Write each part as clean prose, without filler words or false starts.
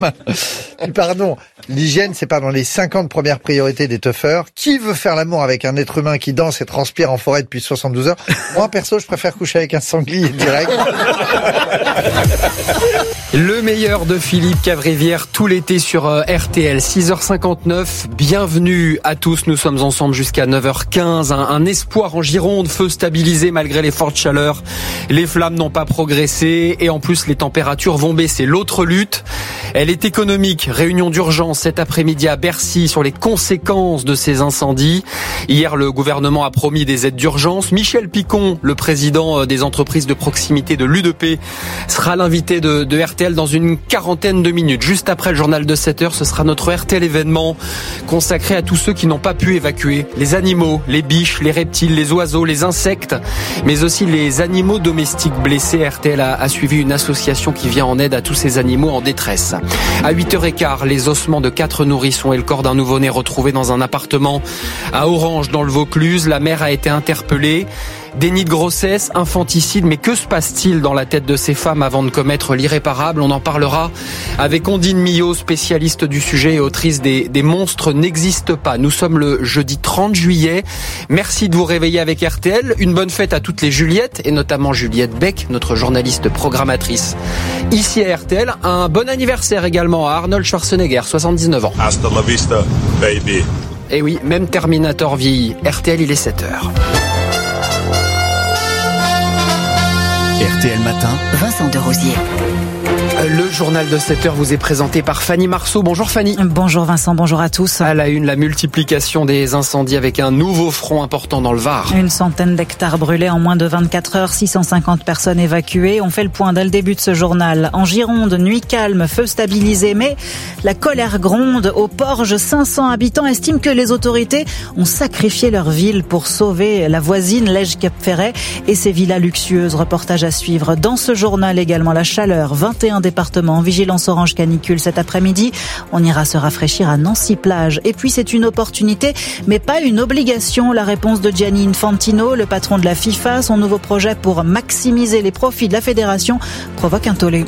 Pardon, l'hygiène, c'est pas dans les 50 premières priorités des toughers. Qui veut faire l'amour avec un être humain qui danse et transpire en forêt depuis 72 heures? Moi, perso, je préfère coucher avec un sanglier direct. Le meilleur de Philippe Cavrivière tout l'été sur RTL, 6h59. Bienvenue à tous, nous sommes ensemble jusqu'à 9h15. Un espoir en Gironde, feu stabilisé malgré les fortes chaleurs. Les flammes n'ont pas progressé et en plus les températures vont baisser. L'autre lutte, elle est économique. Réunion d'urgence cet après-midi à Bercy sur les conséquences de ces incendies. Hier, le gouvernement a promis des aides d'urgence. Michel Picon, le président des entreprises de proximité de l'UDP, sera l'invité de RTL dans une quarantaine de minutes. Juste après le journal de 7h, ce sera notre RTL événement consacré à tous ceux qui n'ont pas pu évacuer. Les animaux, les biches, les reptiles, les oiseaux, les insectes, mais aussi les animaux domestiques blessés. RTL a suivi une association qui vient en aide à tous ces animaux en détresse. À 8h15, les ossements de 4 nourrissons et le corps d'un nouveau-né retrouvé dans un appartement à Orange dans le Vaucluse. La mère a été interpellée. Déni de grossesse, infanticide, mais que se passe-t-il dans la tête de ces femmes avant de commettre l'irréparable? On en parlera avec Ondine Millot, spécialiste du sujet et autrice des Monstres n'existent pas. Nous sommes le jeudi 30 juillet. Merci de vous réveiller avec RTL. Une bonne fête à toutes les Juliettes, et notamment Juliette Beck, notre journaliste programmatrice ici à RTL. Un bon anniversaire également à Arnold Schwarzenegger, 79 ans. Hasta la vista, baby. Et oui, même Terminator vieillit. RTL, il est 7h. RTL Matin, Vincent Derosier. Le journal de 7h vous est présenté par Fanny Marceau. Bonjour Fanny. Bonjour Vincent, bonjour à tous. À la une, la multiplication des incendies avec un nouveau front important dans le Var. Une centaine d'hectares brûlés en moins de 24 heures, 650 personnes évacuées. On fait le point dès le début de ce journal. En Gironde, nuit calme, feu stabilisé, mais la colère gronde. Au Porge, 500 habitants estiment que les autorités ont sacrifié leur ville pour sauver la voisine, Lège-Cap-Ferret, et ses villas luxueuses. Reportage à suivre. Dans ce journal également, la chaleur, 21 départements en vigilance orange canicule cet après-midi. On ira se rafraîchir à Nancy-Plage. Et puis c'est une opportunité, mais pas une obligation. La réponse de Gianni Infantino, le patron de la FIFA. Son nouveau projet pour maximiser les profits de la fédération provoque un tollé.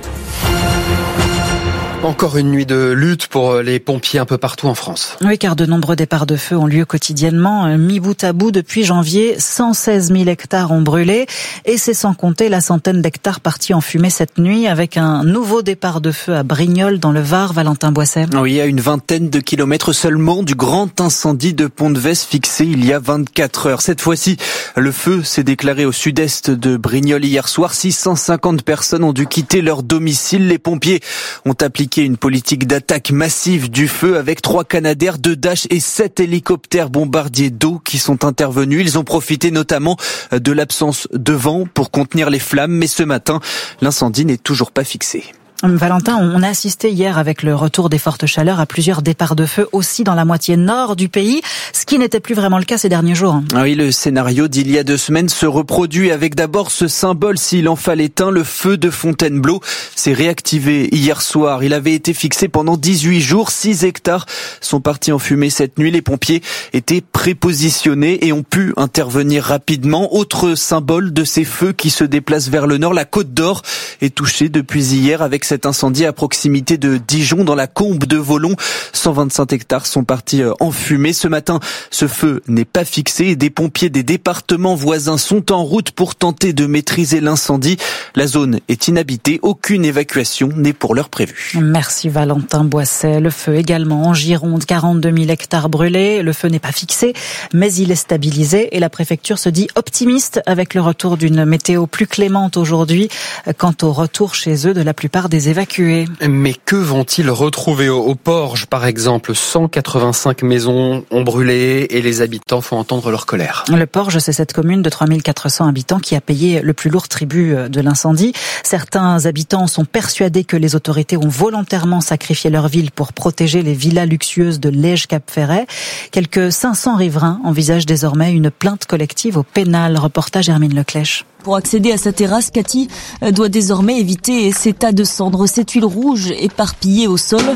Encore une nuit de lutte pour les pompiers un peu partout en France. Oui, car de nombreux départs de feu ont lieu quotidiennement. Mis bout à bout, depuis janvier, 116 000 hectares ont brûlé. Et c'est sans compter la centaine d'hectares partis en fumée cette nuit, avec un nouveau départ de feu à Brignoles, dans le Var. Valentin Boisset. Oui, à une vingtaine de kilomètres seulement du grand incendie de Pont-de-Vesse fixé il y a 24 heures. Cette fois-ci, le feu s'est déclaré au sud-est de Brignoles hier soir. 650 personnes ont dû quitter leur domicile. Les pompiers ont appliqué une politique d'attaque massive du feu avec 3 Canadair, 2 Dash et 7 hélicoptères bombardiers d'eau qui sont intervenus. Ils ont profité notamment de l'absence de vent pour contenir les flammes, mais ce matin, l'incendie n'est toujours pas fixé. Valentin, on a assisté hier avec le retour des fortes chaleurs à plusieurs départs de feu aussi dans la moitié nord du pays, ce qui n'était plus vraiment le cas ces derniers jours. Oui, le scénario d'il y a 2 semaines se reproduit avec d'abord ce symbole, s'il en fallait un, le feu de Fontainebleau s'est réactivé hier soir. Il avait été fixé pendant 18 jours, 6 hectares sont partis en fumée cette nuit. Les pompiers étaient prépositionnés et ont pu intervenir rapidement. Autre symbole de ces feux qui se déplacent vers le nord, la Côte d'Or est touchée depuis hier avec cet incendie à proximité de Dijon, dans la combe de Volon. 125 hectares sont partis en fumée. Ce matin, ce feu n'est pas fixé et des pompiers des départements voisins sont en route pour tenter de maîtriser l'incendie. La zone est inhabitée. Aucune évacuation n'est pour l'heure prévue. Merci Valentin Boisset. Le feu également en Gironde, 42 000 hectares brûlés. Le feu n'est pas fixé, mais il est stabilisé et la préfecture se dit optimiste avec le retour d'une météo plus clémente aujourd'hui quant au retour chez eux de la plupart des évacués. Mais que vont-ils retrouver au Porge, par exemple? 185 maisons ont brûlé et les habitants font entendre leur colère. Le Porge, c'est cette commune de 3400 habitants qui a payé le plus lourd tribut de l'incendie. Certains habitants sont persuadés que les autorités ont volontairement sacrifié leur ville pour protéger les villas luxueuses de Lège-Cap-Ferret. Quelques 500 riverains envisagent désormais une plainte collective au pénal. Reportage Hermine Leclèche. Pour accéder à sa terrasse, Cathy doit désormais éviter ces tas de cendres, cette huile rouge éparpillée au sol.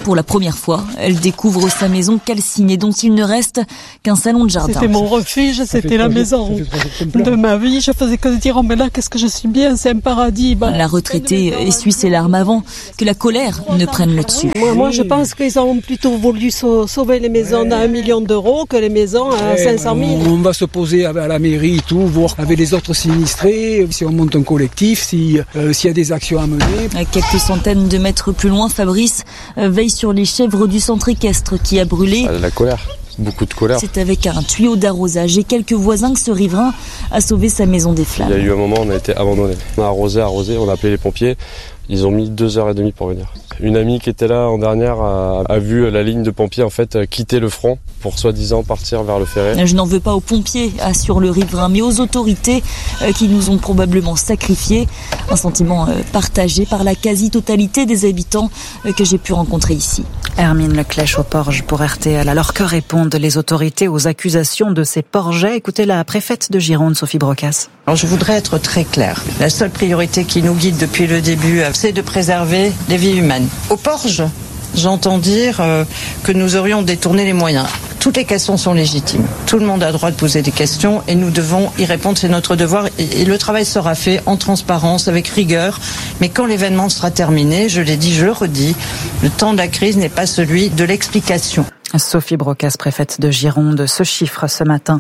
Pour la première fois, elle découvre sa maison calcinée dont il ne reste qu'un salon de jardin. C'était mon refuge, c'était la maison de ma vie. Je faisais que dire, oh mais là, qu'est-ce que je suis bien, c'est un paradis. La retraitée essuie ses larmes avant que la colère ne prenne le dessus. Moi, je pense qu'ils ont plutôt voulu sauver les maisons à 1 million d'euros que les maisons à 500 000. On va se poser à la mairie, tout, voir avec les autres sinistrés, si on monte un collectif, s'il y a des actions à mener. À quelques centaines de mètres plus loin, Fabrice veille sur les chèvres du centre équestre qui a brûlé. La colère, beaucoup de colère. C'est avec un tuyau d'arrosage et quelques voisins que ce riverain a sauvé sa maison des flammes. Il y a eu un moment où on a été abandonné. On a arrosé, on a appelé les pompiers. Ils ont mis 2h30 pour venir. Une amie qui était là en dernière a vu la ligne de pompiers en fait quitter le front pour soi-disant partir vers le Ferret. Je n'en veux pas aux pompiers, assure le riverain, mais aux autorités qui nous ont probablement sacrifiés. Un sentiment partagé par la quasi-totalité des habitants que j'ai pu rencontrer ici. Hermine Leclèche au Porge pour RTL. Alors que répondent les autorités aux accusations de ces Porgais? Écoutez la préfète de Gironde, Sophie Brocas. Alors je voudrais être très claire. La seule priorité qui nous guide depuis le début, c'est de préserver les vies humaines. Au Porge, j'entends dire que nous aurions détourné les moyens. Toutes les questions sont légitimes. Tout le monde a le droit de poser des questions et nous devons y répondre, c'est notre devoir. Et le travail sera fait en transparence, avec rigueur. Mais quand l'événement sera terminé, je l'ai dit, je le redis, le temps de la crise n'est pas celui de l'explication. Sophie Brocas, préfète de Gironde. Ce chiffre ce matin,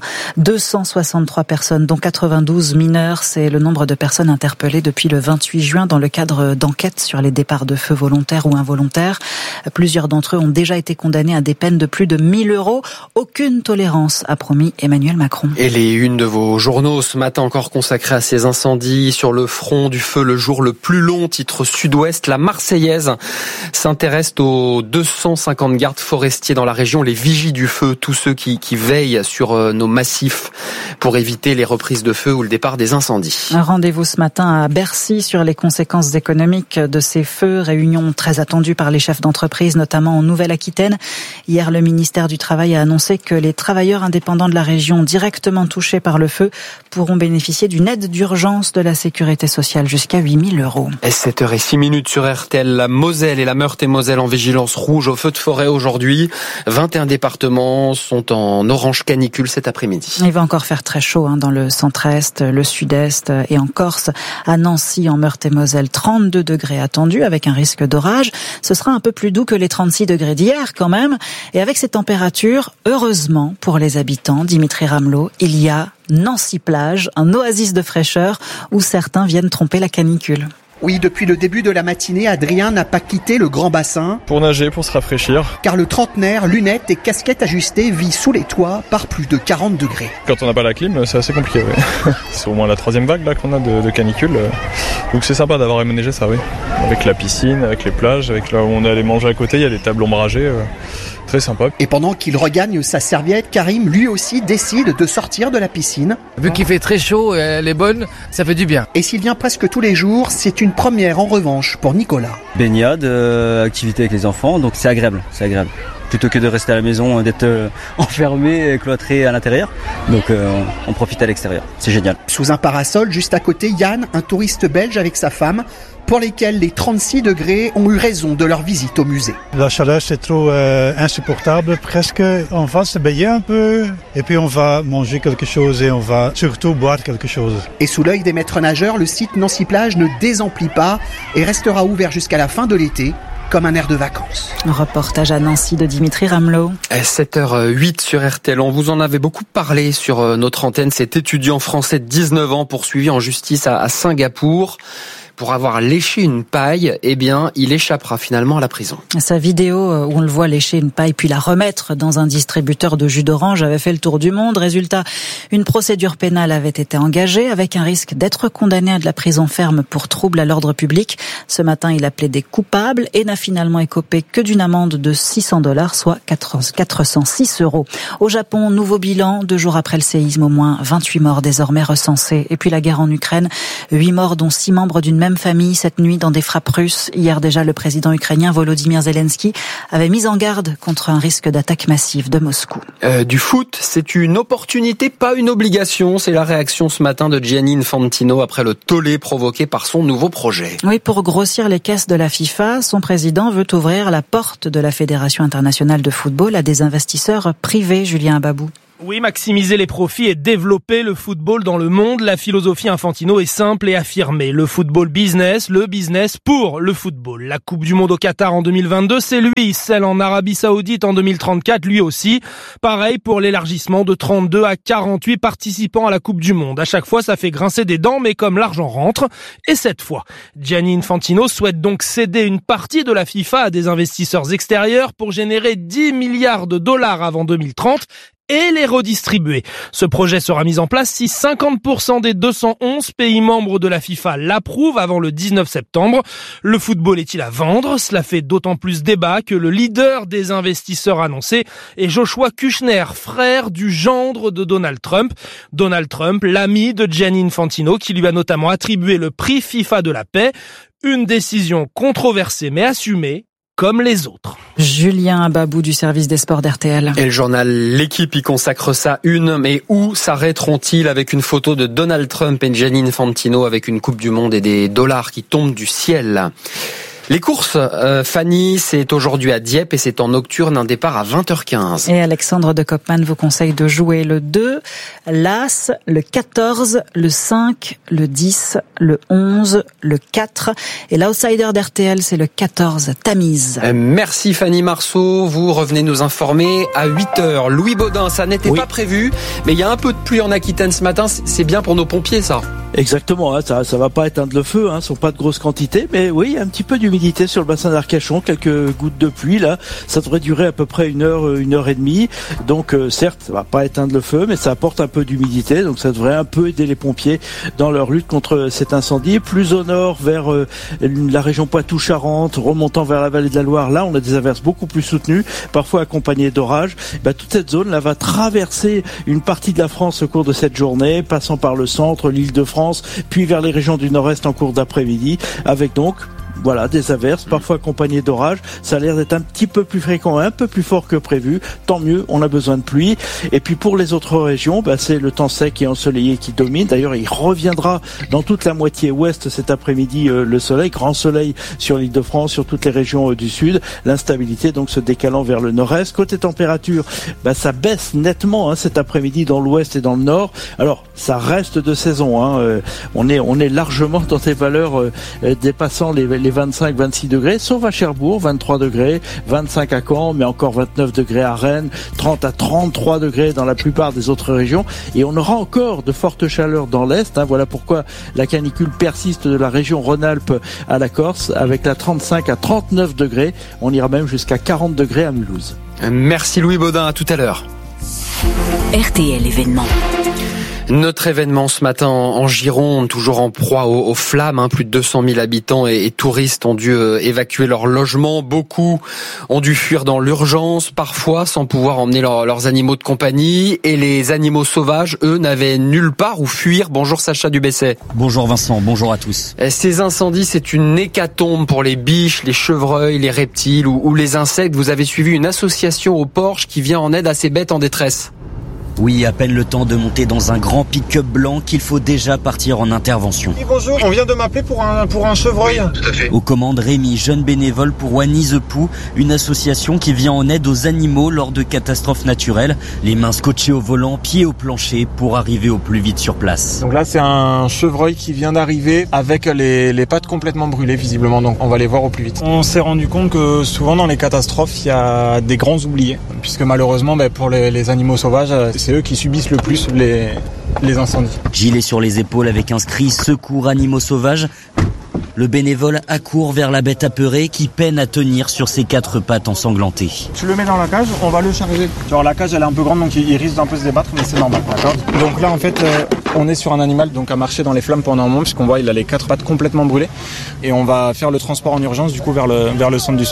263 personnes, dont 92 mineurs. C'est le nombre de personnes interpellées depuis le 28 juin dans le cadre d'enquêtes sur les départs de feu volontaires ou involontaires. Plusieurs d'entre eux ont déjà été condamnés à des peines de plus de 1 000 €. Aucune tolérance, a promis Emmanuel Macron. Et les unes de vos journaux ce matin encore consacrées à ces incendies sur le front du feu, le jour le plus long, titre Sud-Ouest. La Marseillaise s'intéresse aux 250 gardes forestiers dans la région, les vigies du feu, tous ceux qui veillent sur nos massifs pour éviter les reprises de feu ou le départ des incendies. Un rendez-vous ce matin à Bercy sur les conséquences économiques de ces feux, réunion très attendue par les chefs d'entreprise, notamment en Nouvelle-Aquitaine. Hier, le ministère du Travail a annoncé que les travailleurs indépendants de la région directement touchés par le feu pourront bénéficier d'une aide d'urgence de la sécurité sociale jusqu'à 8 000 €. Et 7h06 sur RTL, la Moselle et la Meurthe-et-Moselle en vigilance rouge au feu de forêt aujourd'hui. 21 départements sont en orange canicule cet après-midi. Il va encore faire très chaud dans le centre-est, le sud-est et en Corse. À Nancy, en Meurthe-et-Moselle, 32 degrés attendus avec un risque d'orage. Ce sera un peu plus doux que les 36 degrés d'hier quand même. Et avec ces températures, heureusement pour les habitants, Dimitri Ramelot, il y a Nancy-Plage, un oasis de fraîcheur où certains viennent tromper la canicule. Oui, depuis le début de la matinée, Adrien n'a pas quitté le grand bassin. Pour nager, pour se rafraîchir. Car le trentenaire, lunettes et casquette ajustée, vit sous les toits par plus de 40 degrés. Quand on n'a pas la clim, c'est assez compliqué, oui. C'est au moins la 3e vague là qu'on a de canicule. Donc c'est sympa d'avoir aménagé ça, oui. Avec la piscine, avec les plages, avec là où on est allé manger à côté, il y a les tables ombragées. Très sympa. Et pendant qu'il regagne sa serviette, Karim lui aussi décide de sortir de la piscine. Vu qu'il fait très chaud et elle est bonne, ça fait du bien. Et s'il vient presque tous les jours, c'est une première en revanche pour Nicolas. Baignade, activité avec les enfants, donc c'est agréable. Plutôt que de rester à la maison, d'être enfermé, cloîtré à l'intérieur. Donc on profite à l'extérieur, c'est génial. Sous un parasol, juste à côté, Yann, un touriste belge avec sa femme, pour lesquels les 36 degrés ont eu raison de leur visite au musée. La chaleur, c'est trop insupportable presque. On va se baigner un peu et puis on va manger quelque chose et on va surtout boire quelque chose. Et sous l'œil des maîtres nageurs, le site Nancy-Plage ne désemplit pas et restera ouvert jusqu'à la fin de l'été, comme un air de vacances. Un reportage à Nancy de Dimitri Ramelot. 7h08 sur RTL. On vous en avait beaucoup parlé sur notre antenne. Cet étudiant français de 19 ans poursuivi en justice à Singapour pour avoir léché une paille, eh bien, il échappera finalement à la prison. Sa vidéo où on le voit lécher une paille puis la remettre dans un distributeur de jus d'orange avait fait le tour du monde. Résultat, une procédure pénale avait été engagée avec un risque d'être condamné à de la prison ferme pour trouble à l'ordre public. Ce matin, il a plaidé coupable et n'a finalement écopé que d'une amende de $600, soit 406 €. Au Japon, nouveau bilan, 2 jours après le séisme, au moins 28 morts désormais recensés. Et puis la guerre en Ukraine, 8 morts dont 6 membres d'une même même famille cette nuit dans des frappes russes. Hier déjà, le président ukrainien Volodymyr Zelensky avait mis en garde contre un risque d'attaque massive de Moscou. Du foot, c'est une opportunité, pas une obligation. C'est la réaction ce matin de Gianni Infantino après le tollé provoqué par son nouveau projet. Oui, pour grossir les caisses de la FIFA, son président veut ouvrir la porte de la Fédération internationale de football à des investisseurs privés, Julien Babou. Oui, maximiser les profits et développer le football dans le monde. La philosophie Infantino est simple et affirmée. Le football business, le business pour le football. La Coupe du Monde au Qatar en 2022, c'est lui. Celle en Arabie Saoudite en 2034, lui aussi. Pareil pour l'élargissement de 32 à 48 participants à la Coupe du Monde. À chaque fois, ça fait grincer des dents, mais comme l'argent rentre. Et cette fois, Gianni Infantino souhaite donc céder une partie de la FIFA à des investisseurs extérieurs pour générer 10 milliards de dollars avant 2030. Et les redistribuer. Ce projet sera mis en place si 50% des 211 pays membres de la FIFA l'approuvent avant le 19 septembre. Le football est-il à vendre? Cela fait d'autant plus débat que le leader des investisseurs annoncés est Joshua Kushner, frère du gendre de Donald Trump. Donald Trump, l'ami de Gianni Infantino, qui lui a notamment attribué le prix FIFA de la paix. Une décision controversée mais assumée, comme les autres. Julien Babou du service des sports d'RTL. Et le journal L'équipe y consacre sa une, mais où s'arrêteront-ils avec une photo de Donald Trump et Gianni Infantino avec une Coupe du Monde et des dollars qui tombent du ciel? Les courses, Fanny, c'est aujourd'hui à Dieppe et c'est en nocturne, un départ à 20h15. Et Alexandre de Koopman vous conseille de jouer le 2, l'As, le 14, le 5, le 10, le 11, le 4. Et l'outsider d'RTL, c'est le 14, Tamise. Merci Fanny Marceau, vous revenez nous informer à 8h. Louis Baudin, ça n'était pas prévu, mais il y a un peu de pluie en Aquitaine ce matin, c'est bien pour nos pompiers ça. Exactement, ça va pas éteindre le feu, ce sont pas de grosses quantités, mais oui, il y a un petit peu d'humidité sur le bassin d'Arcachon, quelques gouttes de pluie là, ça devrait durer à peu près une heure et demie, donc certes ça va pas éteindre le feu, mais ça apporte un peu d'humidité, donc ça devrait un peu aider les pompiers dans leur lutte contre cet incendie. Plus au nord, vers la région Poitou-Charentes, remontant vers la vallée de la Loire, là on a des averses beaucoup plus soutenues, parfois accompagnées d'orages. Toute cette zone là va traverser une partie de la France au cours de cette journée, passant par le centre, l'Île-de-France, puis vers les régions du nord-est en cours d'après-midi, avec donc des averses, parfois accompagnées d'orages. Ça a l'air d'être un petit peu plus fréquent, un peu plus fort que prévu. Tant mieux, on a besoin de pluie. Et puis pour les autres régions, c'est le temps sec et ensoleillé qui domine. D'ailleurs, il reviendra dans toute la moitié ouest cet après-midi le soleil, grand soleil sur l'Île-de-France, sur toutes les régions du sud. L'instabilité donc se décalant vers le nord-est. Côté température, ça baisse nettement cet après-midi dans l'ouest et dans le nord. Alors, ça reste de saison. On est largement dans des valeurs dépassant les 25-26 degrés, sauf à Cherbourg, 23 degrés, 25 à Caen, mais encore 29 degrés à Rennes, 30 à 33 degrés dans la plupart des autres régions. Et on aura encore de fortes chaleurs dans l'Est. Voilà pourquoi la canicule persiste de la région Rhône-Alpes à la Corse, avec la 35 à 39 degrés. On ira même jusqu'à 40 degrés à Mulhouse. Merci Louis Baudin, à tout à l'heure. RTL événement. Notre événement ce matin en Gironde, toujours en proie aux flammes, plus de 200 000 habitants et touristes ont dû évacuer leur logement. Beaucoup ont dû fuir dans l'urgence, parfois sans pouvoir emmener leurs animaux de compagnie. Et les animaux sauvages, eux, n'avaient nulle part où fuir. Bonjour Sacha Dubesset. Bonjour Vincent, bonjour à tous. Ces incendies, c'est une hécatombe pour les biches, les chevreuils, les reptiles ou les insectes. Vous avez suivi une association au Porche qui vient en aide à ces bêtes en détresse. Oui, à peine le temps de monter dans un grand pick-up blanc qu'il faut déjà partir en intervention. Oui, bonjour, on vient de m'appeler pour un chevreuil. Oui, tout à fait. Aux commandes Rémi, jeune bénévole pour Wani the Pooh, une association qui vient en aide aux animaux lors de catastrophes naturelles. Les mains scotchées au volant, pieds au plancher pour arriver au plus vite sur place. Donc là, c'est un chevreuil qui vient d'arriver avec les pattes complètement brûlées visiblement, donc on va les voir au plus vite. On s'est rendu compte que souvent dans les catastrophes, il y a des grands oubliés, puisque malheureusement pour les animaux sauvages, c'est eux qui subissent le plus les incendies. Gilet sur les épaules avec inscrit Secours animaux sauvages. Le bénévole accourt vers la bête apeurée qui peine à tenir sur ses 4 pattes ensanglantées. Tu le mets dans la cage, on va le charger. Genre la cage elle est un peu grande donc il risque d'un peu se débattre mais c'est normal, d'accord ? Donc là en fait on est sur un animal donc à marcher dans les flammes pendant un moment puisqu'on voit il a les 4 pattes complètement brûlées et on va faire le transport en urgence du coup vers le centre du soin.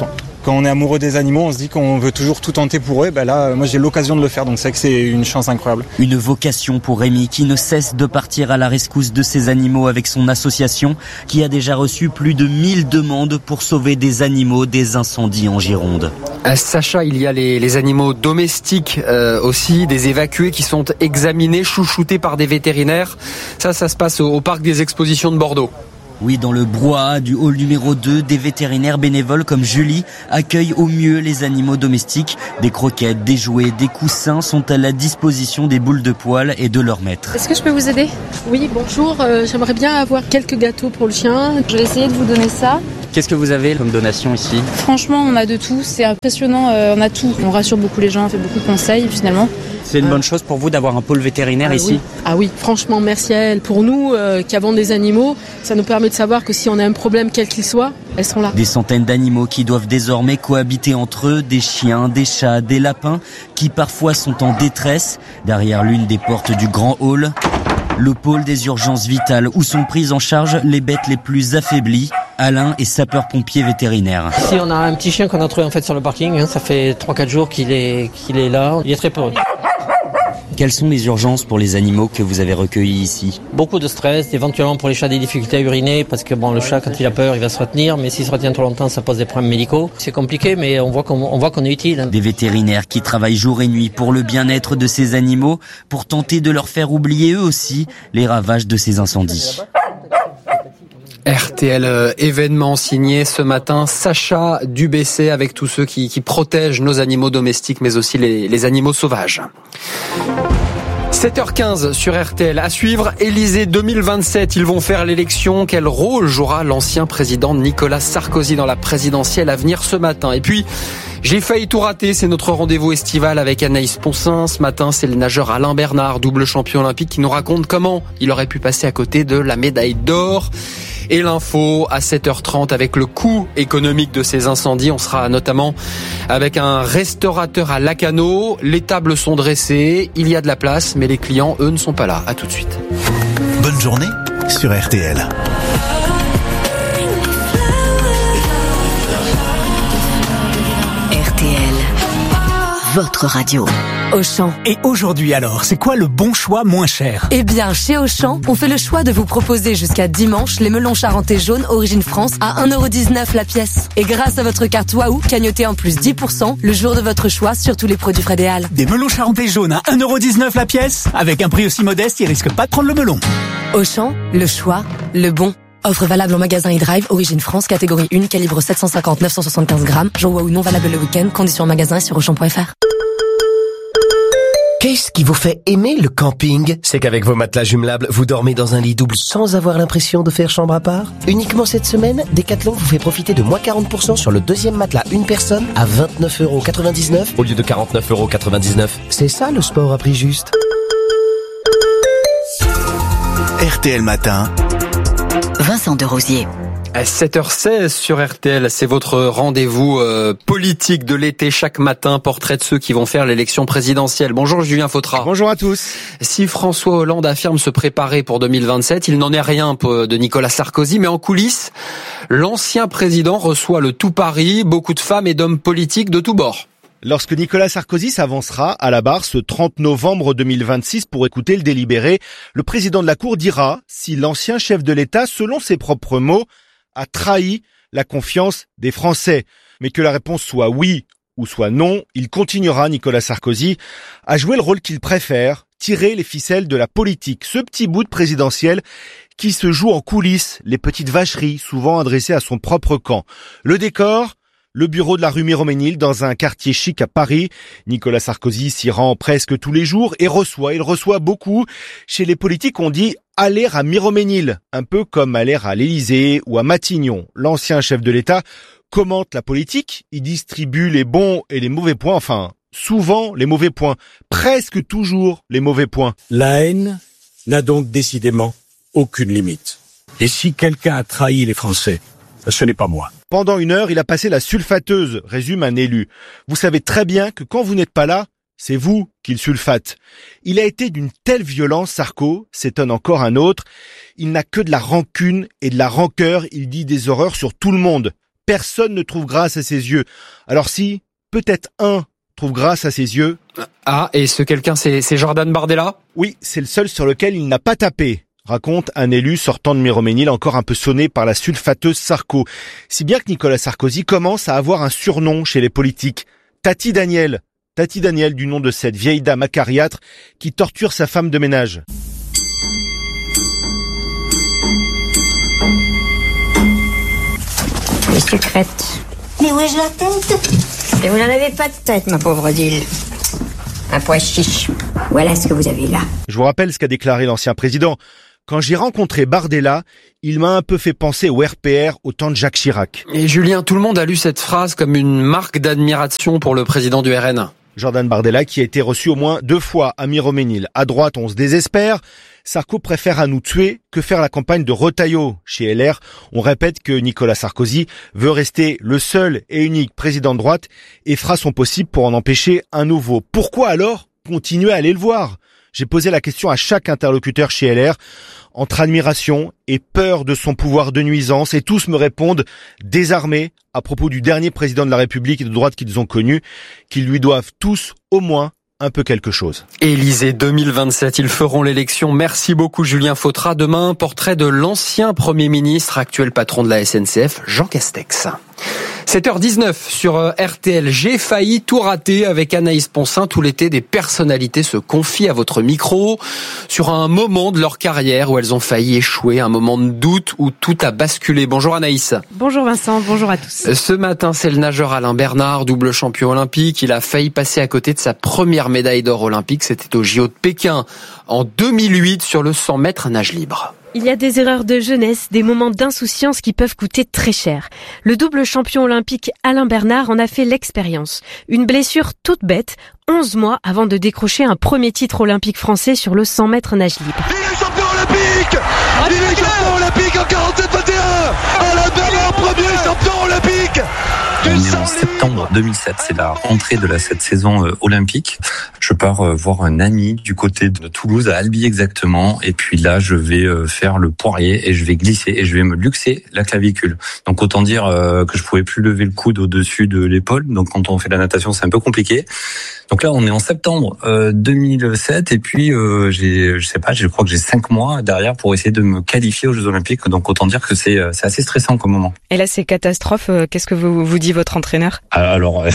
Quand on est amoureux des animaux, on se dit qu'on veut toujours tout tenter pour eux. Là, moi j'ai l'occasion de le faire, donc c'est vrai que c'est une chance incroyable. Une vocation pour Rémi qui ne cesse de partir à la rescousse de ces animaux avec son association qui a déjà reçu plus de 1000 demandes pour sauver des animaux des incendies en Gironde. Sacha, il y a les animaux domestiques aussi, des évacués qui sont examinés, chouchoutés par des vétérinaires. Ça se passe au parc des expositions de Bordeaux. Oui, dans le brouhaha du hall numéro 2, des vétérinaires bénévoles comme Julie accueillent au mieux les animaux domestiques. Des croquettes, des jouets, des coussins sont à la disposition des boules de poils et de leur maître. Est-ce que je peux vous aider ? Oui, bonjour, j'aimerais bien avoir quelques gâteaux pour le chien. Je vais essayer de vous donner ça. Qu'est-ce que vous avez comme donation ici ? Franchement, on a de tout, c'est impressionnant, on a tout. On rassure beaucoup les gens, on fait beaucoup de conseils finalement. C'est une bonne chose pour vous d'avoir un pôle vétérinaire ici ? Oui. Ah oui, franchement, merci à elle. Pour nous qui avons des animaux, ça nous permet de savoir que si on a un problème quel qu'il soit, elles sont là. Des centaines d'animaux qui doivent désormais cohabiter entre eux, des chiens, des chats, des lapins, qui parfois sont en détresse. Derrière l'une des portes du grand hall, le pôle des urgences vitales où sont prises en charge les bêtes les plus affaiblies. Alain est sapeur-pompier vétérinaire. Ici, on a un petit chien qu'on a trouvé sur le parking. Ça fait 3-4 jours qu'il est là. Il est très peureux. Quelles sont les urgences pour les animaux que vous avez recueillis ici ? Beaucoup de stress, éventuellement pour les chats des difficultés à uriner, parce que le chat quand il a peur il va se retenir, mais s'il se retient trop longtemps ça pose des problèmes médicaux. C'est compliqué mais on voit qu'on est utile. Des vétérinaires qui travaillent jour et nuit pour le bien-être de ces animaux, pour tenter de leur faire oublier eux aussi les ravages de ces incendies. RTL événement signé ce matin Sacha Dubessé avec tous ceux qui protègent nos animaux domestiques mais aussi les animaux sauvages. 7h15 sur RTL. À suivre, Élysée 2027. Ils vont faire l'élection. Quel rôle jouera l'ancien président Nicolas Sarkozy dans la présidentielle à venir ce matin ? Et puis, j'ai failli tout rater. C'est notre rendez-vous estival avec Anaïs Poncin. Ce matin, c'est le nageur Alain Bernard, double champion olympique, qui nous raconte comment il aurait pu passer à côté de la médaille d'or. Et l'info à 7h30 avec le coût économique de ces incendies. On sera notamment avec un restaurateur à Lacanau. Les tables sont dressées, il y a de la place, mais les clients, eux, ne sont pas là. À tout de suite. Bonne journée sur RTL. RTL, votre radio. Auchan. Et aujourd'hui alors, c'est quoi le bon choix moins cher ? Eh bien, chez Auchan, on fait le choix de vous proposer jusqu'à dimanche les melons charentais jaunes Origine France à 1,19€ la pièce. Et grâce à votre carte Waouh, cagnotez en plus 10% le jour de votre choix sur tous les produits Frédéal. Des melons charentais jaunes à 1,19€ la pièce ? Avec un prix aussi modeste, ils risquent pas de prendre le melon. Auchan, le choix, le bon. Offre valable en magasin e-Drive, Origine France, catégorie 1, calibre 750-975 grammes. Jour Waouh non valable le week-end, conditions en magasin et sur Auchan.fr. Qu'est-ce qui vous fait aimer le camping ? C'est qu'avec vos matelas jumelables, vous dormez dans un lit double sans avoir l'impression de faire chambre à part. Uniquement cette semaine, Decathlon vous fait profiter de moins 40% sur le deuxième matelas une personne à 29,99€ au lieu de 49,99€. C'est ça le sport à prix juste. RTL Matin. Vincent Derosier. À 7h16 sur RTL, c'est votre rendez-vous politique de l'été chaque matin, portrait de ceux qui vont faire l'élection présidentielle. Bonjour Julien Fautra. Bonjour à tous. Si François Hollande affirme se préparer pour 2027, il n'en est rien de Nicolas Sarkozy, mais en coulisses, l'ancien président reçoit le tout Paris, beaucoup de femmes et d'hommes politiques de tous bords. Lorsque Nicolas Sarkozy s'avancera à la barre ce 30 novembre 2026 pour écouter le délibéré, le président de la Cour dira si l'ancien chef de l'État, selon ses propres mots, a trahi la confiance des Français. Mais que la réponse soit oui ou soit non, il continuera, Nicolas Sarkozy, à jouer le rôle qu'il préfère, tirer les ficelles de la politique. Ce petit bout de présidentiel qui se joue en coulisses, les petites vacheries, souvent adressées à son propre camp. Le décor, le bureau de la rue Miromesnil dans un quartier chic à Paris. Nicolas Sarkozy s'y rend presque tous les jours et il reçoit beaucoup. Chez les politiques, on dit aller à Miromesnil, un peu comme aller à l'Élysée ou à Matignon. L'ancien chef de l'État commente la politique, il distribue les bons et les mauvais points, enfin, souvent les mauvais points, presque toujours les mauvais points. La haine n'a donc décidément aucune limite. Et si quelqu'un a trahi les Français, ce n'est pas moi. Pendant 1 heure, il a passé la sulfateuse, résume un élu. Vous savez très bien que quand vous n'êtes pas là, c'est vous qu'il sulfate. Il a été d'une telle violence, Sarko, s'étonne encore un autre. Il n'a que de la rancune et de la rancœur, il dit des horreurs sur tout le monde. Personne ne trouve grâce à ses yeux. Alors si, peut-être un trouve grâce à ses yeux. Ah, et ce quelqu'un, c'est Jordan Bardella ? Oui, c'est le seul sur lequel il n'a pas tapé, raconte un élu sortant de Miromesnil encore un peu sonné par la sulfateuse Sarko. Si bien que Nicolas Sarkozy commence à avoir un surnom chez les politiques. Tati Daniel du nom de cette vieille dame acariâtre qui torture sa femme de ménage. Les sucrètes. Mais où est-ce la tête ? Et vous n'en avez pas de tête, ma pauvre Odile. Un pois chiche. Voilà ce que vous avez là. Je vous rappelle ce qu'a déclaré l'ancien président. Quand j'ai rencontré Bardella, il m'a un peu fait penser au RPR au temps de Jacques Chirac. Et Julien, tout le monde a lu cette phrase comme une marque d'admiration pour le président du RN. Jordan Bardella qui a été reçu au moins 2 fois à Miromesnil. À droite, on se désespère. Sarko préfère à nous tuer que faire la campagne de Retailleau. Chez LR, on répète que Nicolas Sarkozy veut rester le seul et unique président de droite et fera son possible pour en empêcher un nouveau. Pourquoi alors continuer à aller le voir ? J'ai posé la question à chaque interlocuteur chez LR, entre admiration et peur de son pouvoir de nuisance, et tous me répondent désarmés à propos du dernier président de la République de droite qu'ils ont connu, qu'ils lui doivent tous au moins un peu quelque chose. Élysée 2027, ils feront l'élection. Merci beaucoup Julien Fautra. Demain, portrait de l'ancien Premier ministre, actuel patron de la SNCF, Jean Castex. 7h19 sur RTL. J'ai failli tout rater avec Anaïs Poncin. Tout l'été, des personnalités se confient à votre micro sur un moment de leur carrière où elles ont failli échouer, un moment de doute où tout a basculé. Bonjour Anaïs. Bonjour Vincent, bonjour à tous. Ce matin, c'est le nageur Alain Bernard, double champion olympique. Il a failli passer à côté de sa première médaille d'or olympique. C'était au JO de Pékin en 2008 sur le 100 mètres nage libre. Il y a des erreurs de jeunesse, des moments d'insouciance qui peuvent coûter très cher. Le double champion olympique Alain Bernard en a fait l'expérience. Une blessure toute bête, 11 mois avant de décrocher un premier titre olympique français sur le 100 mètres nage libre. Il est champion olympique ! Il est champion olympique en 47-21 ! Alain Bernard, premier champion olympique ! On est en septembre 2007, c'est la rentrée de cette saison olympique. Je pars voir un ami du côté de Toulouse, à Albi exactement, et puis là je vais faire le poirier et je vais glisser et je vais me luxer la clavicule. Donc autant dire que je pouvais plus lever le coude au-dessus de l'épaule, donc quand on fait de la natation c'est un peu compliqué. Donc là on est en septembre 2007 et puis je crois que j'ai 5 mois derrière pour essayer de me qualifier aux Jeux Olympiques, donc autant dire que c'est assez stressant comme moment. Et là c'est catastrophe, qu'est-ce que vous dit votre entraîneur ? Alors,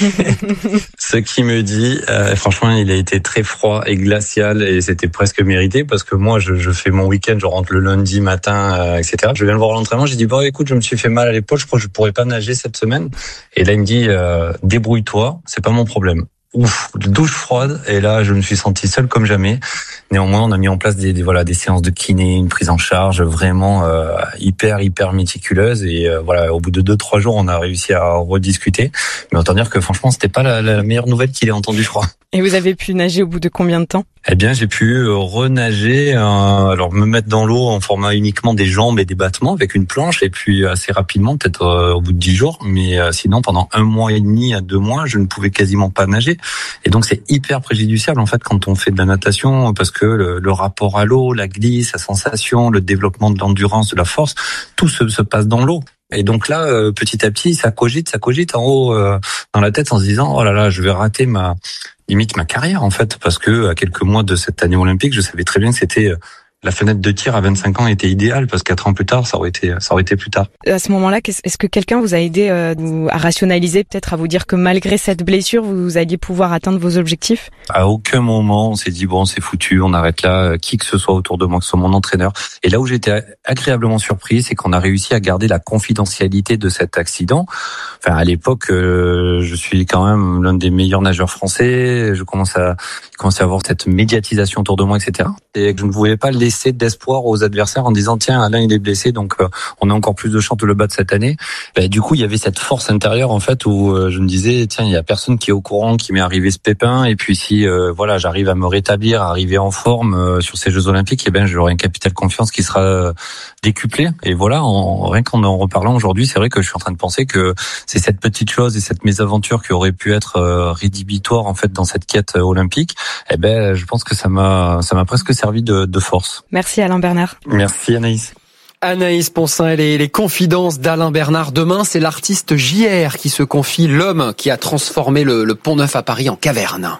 ce qu'il me dit, franchement, il a été très froid et glacial et c'était presque mérité parce que moi, je fais mon week-end, je rentre le lundi matin, etc. Je viens le voir à l'entraînement, j'ai dit, bon, écoute, je me suis fait mal à l'épaule, je crois que je pourrais pas nager cette semaine. Et là, il me dit, débrouille-toi, c'est pas mon problème. Ouf, douche froide, et là je me suis senti seul comme jamais. Néanmoins, on a mis en place des séances de kiné, une prise en charge vraiment hyper méticuleuse, et voilà, au bout de 2-3 jours, on a réussi à rediscuter. Mais autant dire que franchement, c'était pas la meilleure nouvelle qu'il ait entendue, je crois. Et vous avez pu nager au bout de combien de temps ? Eh bien, j'ai pu renager, alors me mettre dans l'eau en format uniquement des jambes et des battements avec une planche, et puis assez rapidement, peut-être au bout de 10 jours, mais sinon pendant 1 mois et demi à 2 mois, je ne pouvais quasiment pas nager. Et donc c'est hyper préjudiciable en fait quand on fait de la natation, parce que le rapport à l'eau, la glisse, la sensation, le développement de l'endurance, de la force, tout se passe dans l'eau. Et donc là, petit à petit, ça cogite en haut dans la tête en se disant, oh là là, je vais rater ma carrière en fait, parce que à quelques mois de cette année olympique, je savais très bien que c'était la fenêtre de tir à 25 ans était idéale, parce 4 ans plus tard, ça aurait été plus tard. À ce moment-là, est-ce que quelqu'un vous a aidé à rationaliser, peut-être à vous dire que malgré cette blessure, vous alliez pouvoir atteindre vos objectifs ? À aucun moment, on s'est dit bon, c'est foutu, on arrête là, qui que ce soit autour de moi, que ce soit mon entraîneur. Et là où j'étais agréablement surpris, c'est qu'on a réussi à garder la confidentialité de cet accident. Enfin, à l'époque, je suis quand même l'un des meilleurs nageurs français. Je commence à avoir cette médiatisation autour de moi, etc. Et je ne voulais pas laisser d'espoir aux adversaires en disant tiens, Alain il est blessé, donc on a encore plus de chances de le battre cette année. Et du coup, il y avait cette force intérieure en fait où je me disais tiens, il y a personne qui est au courant qu'il m'est arrivé ce pépin, et puis si j'arrive à me rétablir, à arriver en forme sur ces Jeux Olympiques, et ben j'aurai un capital confiance qui sera décuplé. Et voilà, rien qu'en en reparlant aujourd'hui, c'est vrai que je suis en train de penser que c'est cette petite chose et cette mésaventure qui aurait pu être rédhibitoire en fait dans cette quête olympique. Et ben je pense que ça m'a presque servi de force. Merci Alain Bernard. Merci Anaïs. Anaïs Poncin et les confidences d'Alain Bernard. Demain, c'est l'artiste JR qui se confie, l'homme qui a transformé le Pont-Neuf à Paris en caverne.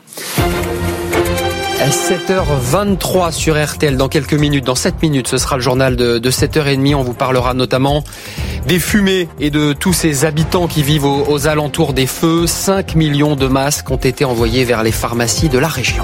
7h23 sur RTL. Dans quelques minutes, dans 7 minutes, ce sera le journal de 7h30. On vous parlera notamment des fumées et de tous ces habitants qui vivent aux alentours des feux. 5 millions de masques ont été envoyés vers les pharmacies de la région.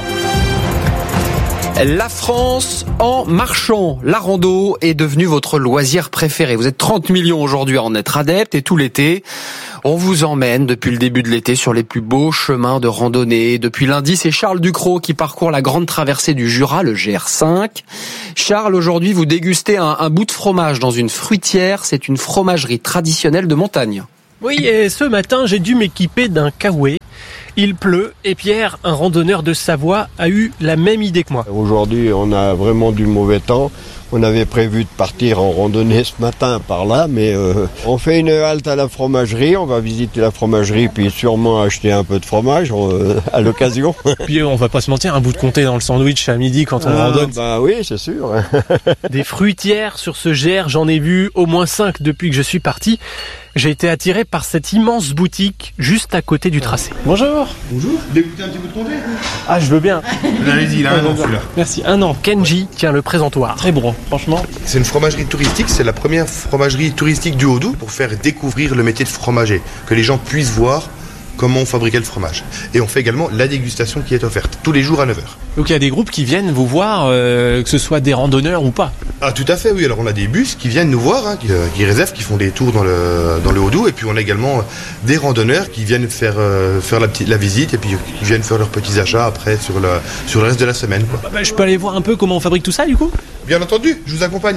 La France en marchant. La rando est devenue votre loisir préféré. Vous êtes 30 millions aujourd'hui à en être adeptes et tout l'été, on vous emmène depuis le début de l'été sur les plus beaux chemins de randonnée. Depuis lundi, c'est Charles Ducrot qui parcourt la grande traversée du Jura, le GR5. Charles, aujourd'hui, vous dégustez un bout de fromage dans une fruitière. C'est une fromagerie traditionnelle de montagne. Oui, et ce matin, j'ai dû m'équiper d'un kawaii. Il pleut et Pierre, un randonneur de Savoie, a eu la même idée que moi. Aujourd'hui, on a vraiment du mauvais temps. On avait prévu de partir en randonnée ce matin par là, mais on fait une halte à la fromagerie. On va visiter la fromagerie, puis sûrement acheter un peu de fromage à l'occasion. Puis on va pas se mentir, un bout de comté dans le sandwich à midi quand on randonne. Bah oui, c'est sûr. Des fruitières sur ce GR, j'en ai vu au moins 5 depuis que je suis parti. J'ai été attiré par cette immense boutique juste à côté du tracé. Bonjour. Bonjour. Vous voulez goûter un petit bout de comté ? Ah, je veux bien. Allez-y, il a un an celui-là. Merci. Un an. Kenji tient le présentoir. Très bon, franchement. C'est une fromagerie touristique, c'est la première fromagerie touristique du Haut-Doubs pour faire découvrir le métier de fromager, que les gens puissent voir comment on fabriquait le fromage. Et on fait également la dégustation qui est offerte, tous les jours à 9h. Donc il y a des groupes qui viennent vous voir, que ce soit des randonneurs ou pas. Ah tout à fait, oui. Alors on a des bus qui viennent nous voir, qui réservent, qui font des tours dans le Haut-Doubs. Et puis on a également des randonneurs qui viennent faire la visite et puis qui viennent faire leurs petits achats après sur le reste de la semaine, quoi. Je peux aller voir un peu comment on fabrique tout ça du coup ? Bien entendu, je vous accompagne.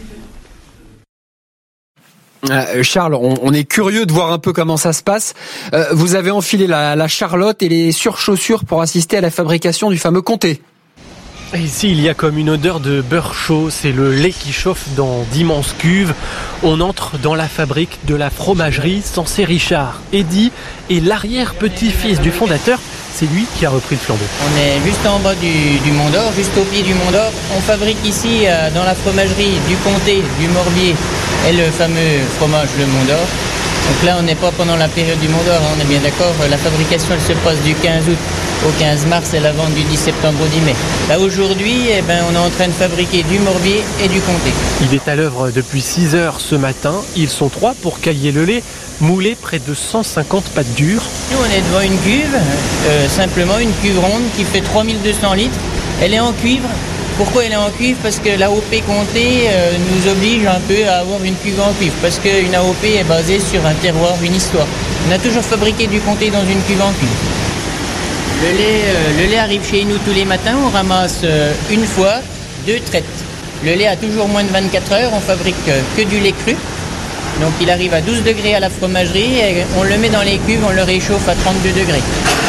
Charles, on est curieux de voir un peu comment ça se passe. Vous avez enfilé la charlotte et les surchaussures pour assister à la fabrication du fameux comté. Et ici, il y a comme une odeur de beurre chaud. C'est le lait qui chauffe dans d'immenses cuves. On entre dans la fabrique de la fromagerie Sensé Richard. Eddy est l'arrière-petit-fils du fondateur. C'est lui qui a repris le flambeau. On est juste en bas du Mont d'Or, juste au pied du Mont d'Or. On fabrique ici, dans la fromagerie, du comté, du morbier et le fameux fromage, le Mont d'Or. Donc là, on n'est pas pendant la période du Mont d'Or, on est bien d'accord. La fabrication, elle se passe du 15 août au 15 mars et la vente du 10 septembre au 10 mai. Là, aujourd'hui, on est en train de fabriquer du morbier et du comté. Il est à l'œuvre depuis 6 heures ce matin. Ils sont 3 pour cailler le lait, moulé près de 150 pâtes dures. Nous, on est devant une cuve, simplement une cuve ronde qui fait 3200 litres. Elle est en cuivre. Pourquoi elle est en cuivre ? Parce que l'AOP comté nous oblige un peu à avoir une cuve en cuivre. Parce qu'une AOP est basée sur un terroir, une histoire. On a toujours fabriqué du comté dans une cuve en cuivre. Le lait arrive chez nous tous les matins. On ramasse une fois, 2 traites. Le lait a toujours moins de 24 heures. On fabrique que du lait cru. Donc il arrive à 12 degrés à la fromagerie. Et on le met dans les cuves, on le réchauffe à 32 degrés.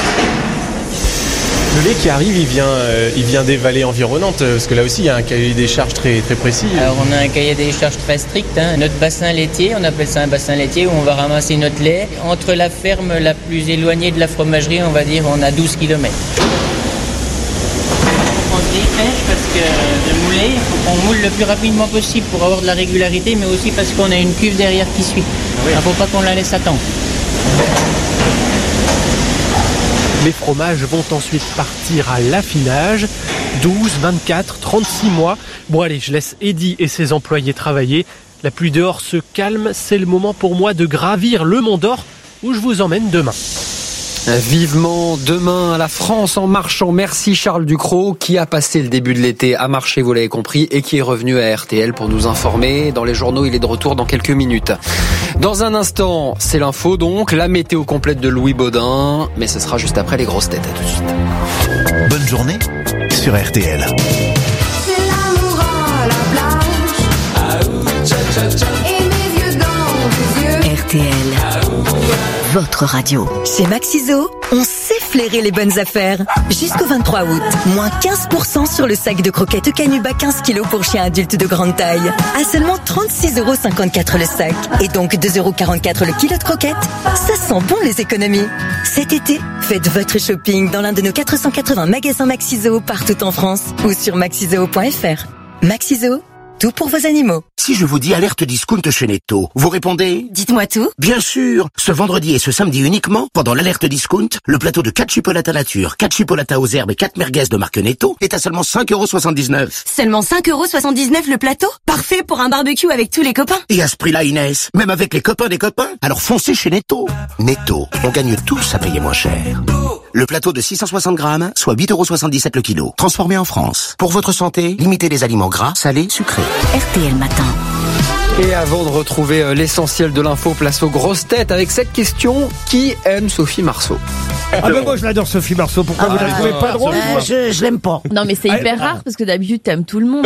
Le lait qui arrive, il vient des vallées environnantes, parce que là aussi il y a un cahier des charges très, très précis. Alors on a un cahier des charges très strict. Notre bassin laitier, on appelle ça un bassin laitier, où on va ramasser notre lait. Entre la ferme la plus éloignée de la fromagerie, on va dire, on a 12 km. On se dépêche parce que de mouler, il faut qu'on moule le plus rapidement possible pour avoir de la régularité, mais aussi parce qu'on a une cuve derrière qui suit. Il ne faut pas qu'on la laisse attendre. Les fromages vont ensuite partir à l'affinage, 12, 24, 36 mois. Bon allez, je laisse Eddy et ses employés travailler. La pluie dehors se calme, c'est le moment pour moi de gravir le Mont d'Or où je vous emmène demain. Vivement demain à la France en marchant. Merci Charles Ducrot qui a passé le début de l'été à marcher, vous l'avez compris, et qui est revenu à RTL pour nous informer. Dans les journaux, il est de retour dans quelques minutes. Dans un instant, c'est l'info donc, la météo complète de Louis Baudin, mais ce sera juste après les grosses têtes. À tout de suite. Bonne journée sur RTL. C'est l'amour à la plage. Et mes yeux dans tes yeux. RTL. Votre radio. Chez Maxiso, on sait flairer les bonnes affaires. Jusqu'au 23 août, moins 15% sur le sac de croquettes Canuba 15 kg pour chiens adultes de grande taille. À seulement 36,54€ le sac. Et donc 2,44€ le kilo de croquettes. Ça sent bon les économies. Cet été, faites votre shopping dans l'un de nos 480 magasins Maxiso partout en France ou sur maxiso.fr. Maxiso, tout pour vos animaux. Si je vous dis alerte discount chez Netto, vous répondez? Dites-moi tout. Bien sûr. Ce vendredi et ce samedi uniquement, pendant l'alerte discount, le plateau de 4 chipolatas nature, 4 chipolatas aux herbes et 4 merguez de marque Netto est à seulement 5,79 €. Seulement 5,79 € le plateau? Parfait pour un barbecue avec tous les copains. Et à ce prix-là, Inès, même avec les copains des copains, alors foncez chez Netto. Netto, on gagne tous à payer moins cher. Le plateau de 660 grammes, soit 8,77 € le kilo. Transformé en France. Pour votre santé, limitez les aliments gras, salés, sucrés. RTL Matin. Et avant de retrouver l'essentiel de l'info, place aux grosses têtes avec cette question: qui aime Sophie Marceau? Ah ben moi je l'adore Sophie Marceau, pourquoi vous la trouvez pas drôle? Je l'aime pas. Non mais c'est hyper rare parce que d'habitude t'aimes tout le monde.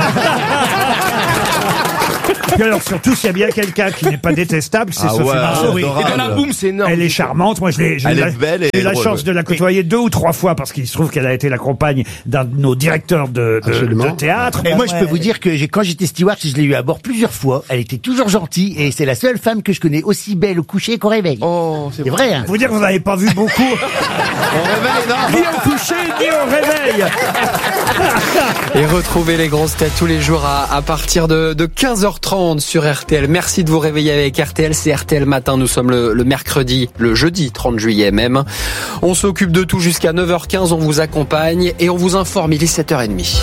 Et alors surtout s'il y a bien quelqu'un qui n'est pas détestable, c'est Sophie Marceau. Et dans la boum, c'est énorme. Elle est charmante. Moi, j'ai eu la chance de la côtoyer 2 ou 3 fois parce qu'il se trouve qu'elle a été la compagne d'un de nos directeurs de théâtre. Et moi, je peux vous dire que quand j'étais steward, je l'ai eu à bord plusieurs fois. Elle était toujours gentille et c'est la seule femme que je connais aussi belle au coucher qu'au réveil. Oh, c'est vrai. Hein. Vous dire que vous n'avez pas vu beaucoup. Au réveil, non. Ni au coucher, ni au réveil. Et retrouvez les grosses têtes tous les jours à partir de 15h30 sur RTL. Merci de vous réveiller avec RTL. C'est RTL Matin. Nous sommes le jeudi 30 juillet même. On s'occupe de tout jusqu'à 9h15. On vous accompagne et on vous informe. Il est 7h30.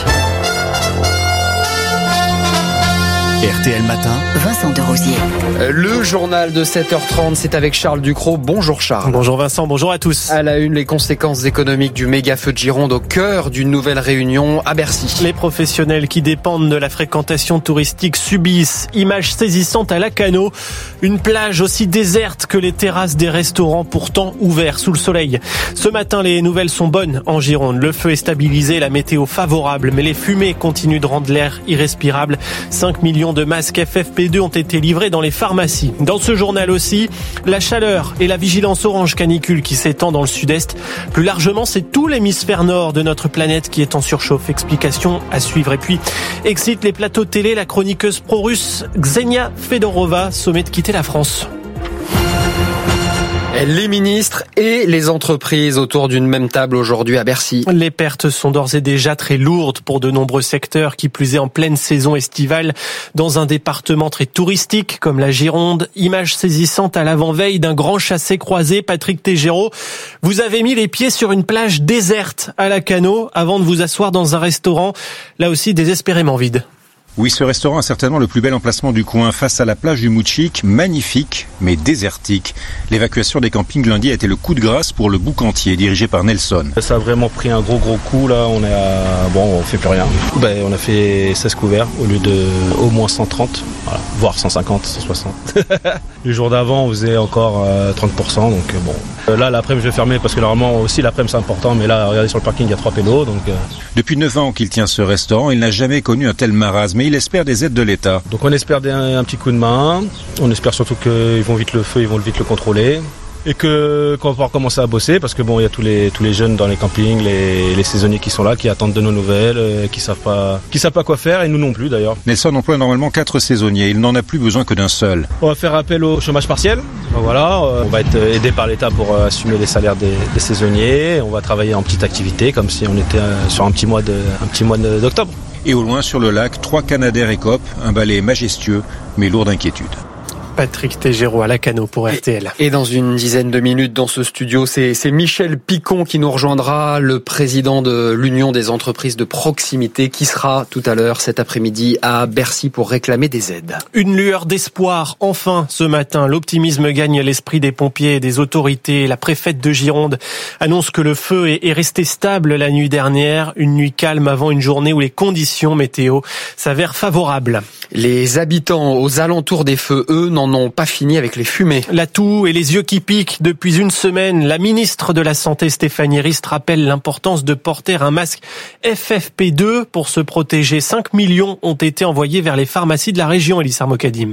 RTL Matin, Vincent Derosier. Le journal de 7h30, c'est avec Charles Ducrot. Bonjour Charles. Bonjour Vincent, bonjour à tous. À la une, les conséquences économiques du méga feu de Gironde au cœur d'une nouvelle réunion à Bercy. Les professionnels qui dépendent de la fréquentation touristique subissent. Images saisissantes à Lacanau, une plage aussi déserte que les terrasses des restaurants pourtant ouverts sous le soleil. Ce matin, les nouvelles sont bonnes en Gironde. Le feu est stabilisé, la météo favorable, mais les fumées continuent de rendre l'air irrespirable. 5 millions de masques FFP2 ont été livrés dans les pharmacies. Dans ce journal aussi, la chaleur et la vigilance orange canicule qui s'étend dans le sud-est. Plus largement, c'est tout l'hémisphère nord de notre planète qui est en surchauffe. Explication à suivre. Et puis, excite les plateaux télé, la chroniqueuse pro-russe Ksenia Fedorova sommet de quitter la France. Les ministres et les entreprises autour d'une même table aujourd'hui à Bercy. Les pertes sont d'ores et déjà très lourdes pour de nombreux secteurs, qui plus est en pleine saison estivale, dans un département très touristique comme la Gironde. Image saisissante à l'avant-veille d'un grand chassé-croisé. Patrick Tégéraud, vous avez mis les pieds sur une plage déserte à Lacanau avant de vous asseoir dans un restaurant, là aussi désespérément vide. Oui, ce restaurant a certainement le plus bel emplacement du coin, face à la plage du Moutchik, magnifique, mais désertique. L'évacuation des campings lundi a été le coup de grâce pour le Boucantier, dirigé par Nelson. Ça a vraiment pris un gros coup, là, on fait plus rien. On a fait 16 couverts au lieu de au moins 130, voilà, voire 150, 160. Le jour d'avant, on faisait encore 30%, donc bon. Là, l'après-midi, je vais fermer parce que normalement aussi l'après-midi c'est important, mais là, regardez sur le parking, il y a 3 pélos, donc... Depuis 9 ans qu'il tient ce restaurant, il n'a jamais connu un tel marasme, mais il espère des aides de l'État. Donc on espère un petit coup de main, on espère surtout qu'ils vont vite le contrôler. Et qu'on va pouvoir commencer à bosser, parce que il y a tous les jeunes dans les campings, les saisonniers qui sont là, qui attendent de nos nouvelles, qui savent pas quoi faire, et nous non plus d'ailleurs. Nelson emploie normalement 4 saisonniers, il n'en a plus besoin que d'un seul. On va faire appel au chômage partiel, voilà, on va être aidé par l'État pour assumer les salaires des saisonniers, on va travailler en petite activité, comme si on était sur un petit mois d'octobre. Et au loin sur le lac, 3 Canadair écopent, un balai majestueux, mais lourd d'inquiétude. Patrick Tégéraud à Lacanau pour RTL. Et dans une dizaine de minutes dans ce studio, c'est Michel Picon qui nous rejoindra, le président de l'Union des entreprises de proximité, qui sera tout à l'heure cet après-midi à Bercy pour réclamer des aides. Une lueur d'espoir, enfin, ce matin. L'optimisme gagne l'esprit des pompiers et des autorités. La préfète de Gironde annonce que le feu est resté stable la nuit dernière. Une nuit calme avant une journée où les conditions météo s'avèrent favorables. Les habitants aux alentours des feux, eux, n'en ont pas fini avec les fumées. La toux et les yeux qui piquent depuis une semaine. La ministre de la Santé, Stéphanie Rist, rappelle l'importance de porter un masque FFP2 pour se protéger. 5 millions ont été envoyés vers les pharmacies de la région, Elissa Mokadim.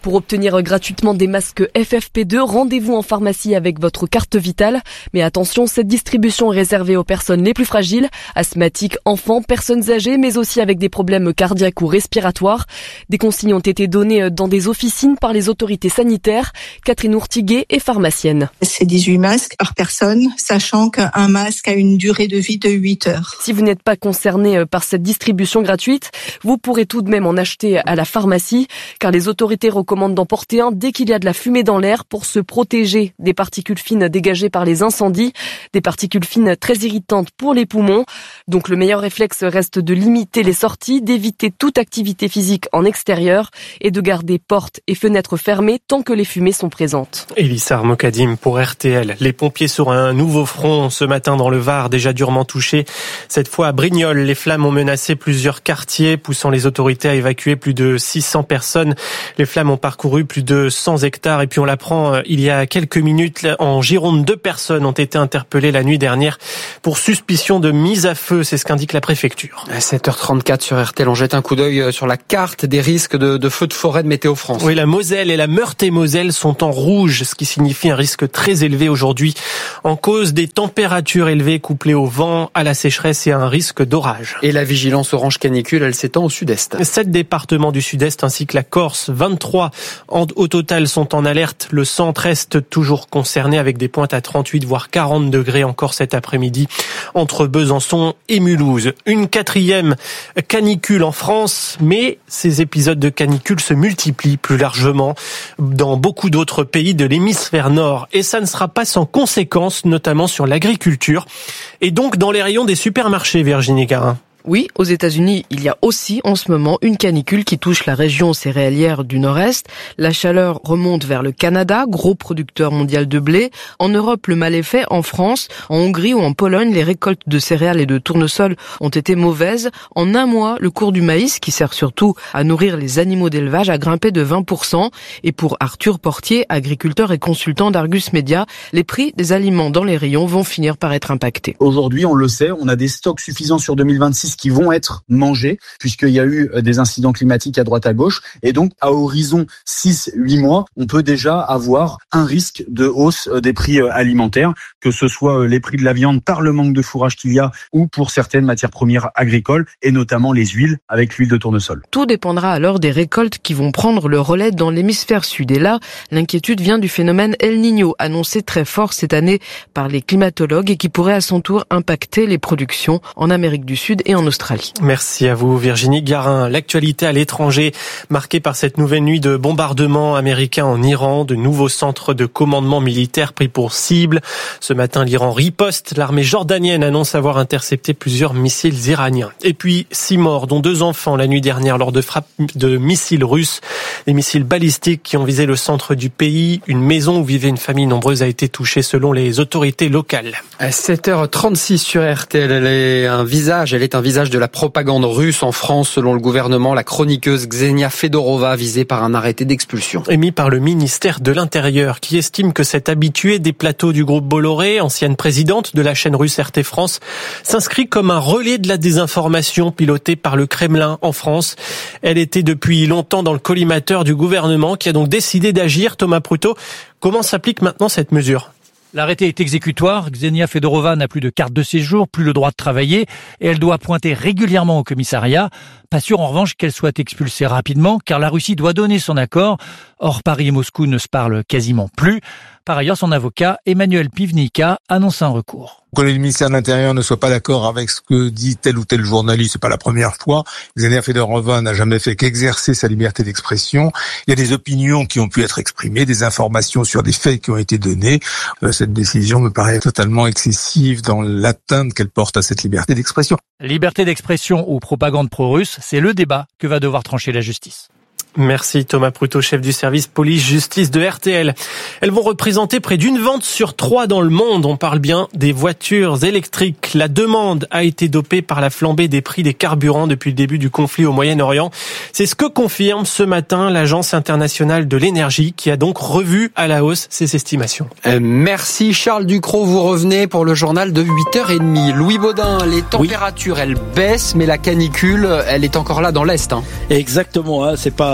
Pour obtenir gratuitement des masques FFP2, rendez-vous en pharmacie avec votre carte vitale. Mais attention, cette distribution est réservée aux personnes les plus fragiles, asthmatiques, enfants, personnes âgées, mais aussi avec des problèmes cardiaques ou respiratoires. Des consignes ont été données dans des officines par les autorités sanitaires. Catherine Ourtiguet est pharmacienne. C'est 18 masques par personne, sachant qu'un masque a une durée de vie de 8 heures. Si vous n'êtes pas concerné par cette distribution gratuite, vous pourrez tout de même en acheter à la pharmacie, car les autorités recommandent d'en porter un dès qu'il y a de la fumée dans l'air pour se protéger des particules fines dégagées par les incendies, des particules fines très irritantes pour les poumons. Donc le meilleur réflexe reste de limiter les sorties, d'éviter toute activité physique en extérieur et de garder portes et fenêtres fermées tant que les fumées sont présentes. Elissa Armokadim pour RTL. Les pompiers sur un nouveau front ce matin dans le Var, déjà durement touché. Cette fois à Brignoles, les flammes ont menacé plusieurs quartiers, poussant les autorités à évacuer plus de 600 personnes. Les flammes ont parcouru plus de 100 hectares et puis on l'apprend il y a quelques minutes, en Gironde, 2 personnes ont été interpellées la nuit dernière pour suspicion de mise à feu, c'est ce qu'indique la préfecture. À 7h34 sur RTL, on jette un coup d'œil sur la carte des risques de feux de forêt de Météo France. Oui, la Moselle et la Meurthe-et-Moselle sont en rouge, ce qui signifie un risque très élevé aujourd'hui, en cause des températures élevées couplées au vent, à la sécheresse et à un risque d'orage. Et la vigilance orange canicule, elle s'étend au sud-est. 7 départements du sud-est ainsi que la Corse, 23 au total sont en alerte. Le centre-est toujours concerné avec des pointes à 38 voire 40 degrés encore cet après-midi entre Besançon et Mulhouse. Une 4e canicule en France, mais ces épisodes de canicule se multiplient plus largement dans beaucoup d'autres pays de l'hémisphère nord. Et ça ne sera pas sans conséquences, notamment sur l'agriculture et donc dans les rayons des supermarchés, Virginie Garin. Oui, aux États-Unis, il y a aussi en ce moment une canicule qui touche la région céréalière du Nord-Est. La chaleur remonte vers le Canada, gros producteur mondial de blé. En Europe, le mal est fait. En France, en Hongrie ou en Pologne, les récoltes de céréales et de tournesol ont été mauvaises. En un mois, le cours du maïs, qui sert surtout à nourrir les animaux d'élevage, a grimpé de 20%. Et pour Arthur Portier, agriculteur et consultant d'Argus Media, les prix des aliments dans les rayons vont finir par être impactés. Aujourd'hui, on le sait, on a des stocks suffisants sur 2026 qui vont être mangés, puisqu'il y a eu des incidents climatiques à droite à gauche. Et donc, à horizon 6-8 mois, on peut déjà avoir un risque de hausse des prix alimentaires, que ce soit les prix de la viande par le manque de fourrage qu'il y a, ou pour certaines matières premières agricoles, et notamment les huiles, avec l'huile de tournesol. Tout dépendra alors des récoltes qui vont prendre le relais dans l'hémisphère sud. Et là, l'inquiétude vient du phénomène El Niño, annoncé très fort cette année par les climatologues et qui pourrait à son tour impacter les productions en Amérique du Sud et en Australie. Merci à vous Virginie Garin. L'actualité à l'étranger marquée par cette nouvelle nuit de bombardements américains en Iran, de nouveaux centres de commandement militaire pris pour cible. Ce matin, l'Iran riposte. L'armée jordanienne annonce avoir intercepté plusieurs missiles iraniens. Et puis 6 morts, dont 2 enfants la nuit dernière lors de frappes de missiles russes. Des missiles balistiques qui ont visé le centre du pays. Une maison où vivait une famille nombreuse a été touchée selon les autorités locales. À 7h36 sur RTL, elle est un visage de la propagande russe en France. Selon le gouvernement, la chroniqueuse Ksenia Fedorova visée par un arrêté d'expulsion. Émis par le ministère de l'Intérieur qui estime que cette habituée des plateaux du groupe Bolloré, ancienne présidente de la chaîne russe RT France, s'inscrit comme un relais de la désinformation pilotée par le Kremlin en France. Elle était depuis longtemps dans le collimateur du gouvernement qui a donc décidé d'agir. Thomas Prutot, comment s'applique maintenant cette mesure ? L'arrêté est exécutoire. Ksenia Fedorova n'a plus de carte de séjour, plus le droit de travailler et elle doit pointer régulièrement au commissariat. Pas sûr en revanche qu'elle soit expulsée rapidement car la Russie doit donner son accord. Or, Paris et Moscou ne se parlent quasiment plus. Par ailleurs, son avocat, Emmanuel Pivnica, annonce un recours. Que le ministère de l'Intérieur ne soit pas d'accord avec ce que dit tel ou tel journaliste, c'est pas la première fois. Ksenia Fedorova n'a jamais fait qu'exercer sa liberté d'expression. Il y a des opinions qui ont pu être exprimées, des informations sur des faits qui ont été donnés. Cette décision me paraît totalement excessive dans l'atteinte qu'elle porte à cette liberté d'expression. Liberté d'expression ou propagande pro-russe, c'est le débat que va devoir trancher la justice. Merci Thomas Prutot, chef du service police-justice de RTL. Elles vont représenter près d'une vente sur 3 dans le monde. On parle bien des voitures électriques. La demande a été dopée par la flambée des prix des carburants depuis le début du conflit au Moyen-Orient. C'est ce que confirme ce matin l'Agence internationale de l'énergie qui a donc revu à la hausse ses estimations. Merci Charles Ducrot, vous revenez pour le journal de 8h30. Louis Baudin, les températures elles baissent mais la canicule elle est encore là dans l'Est. Exactement, c'est pas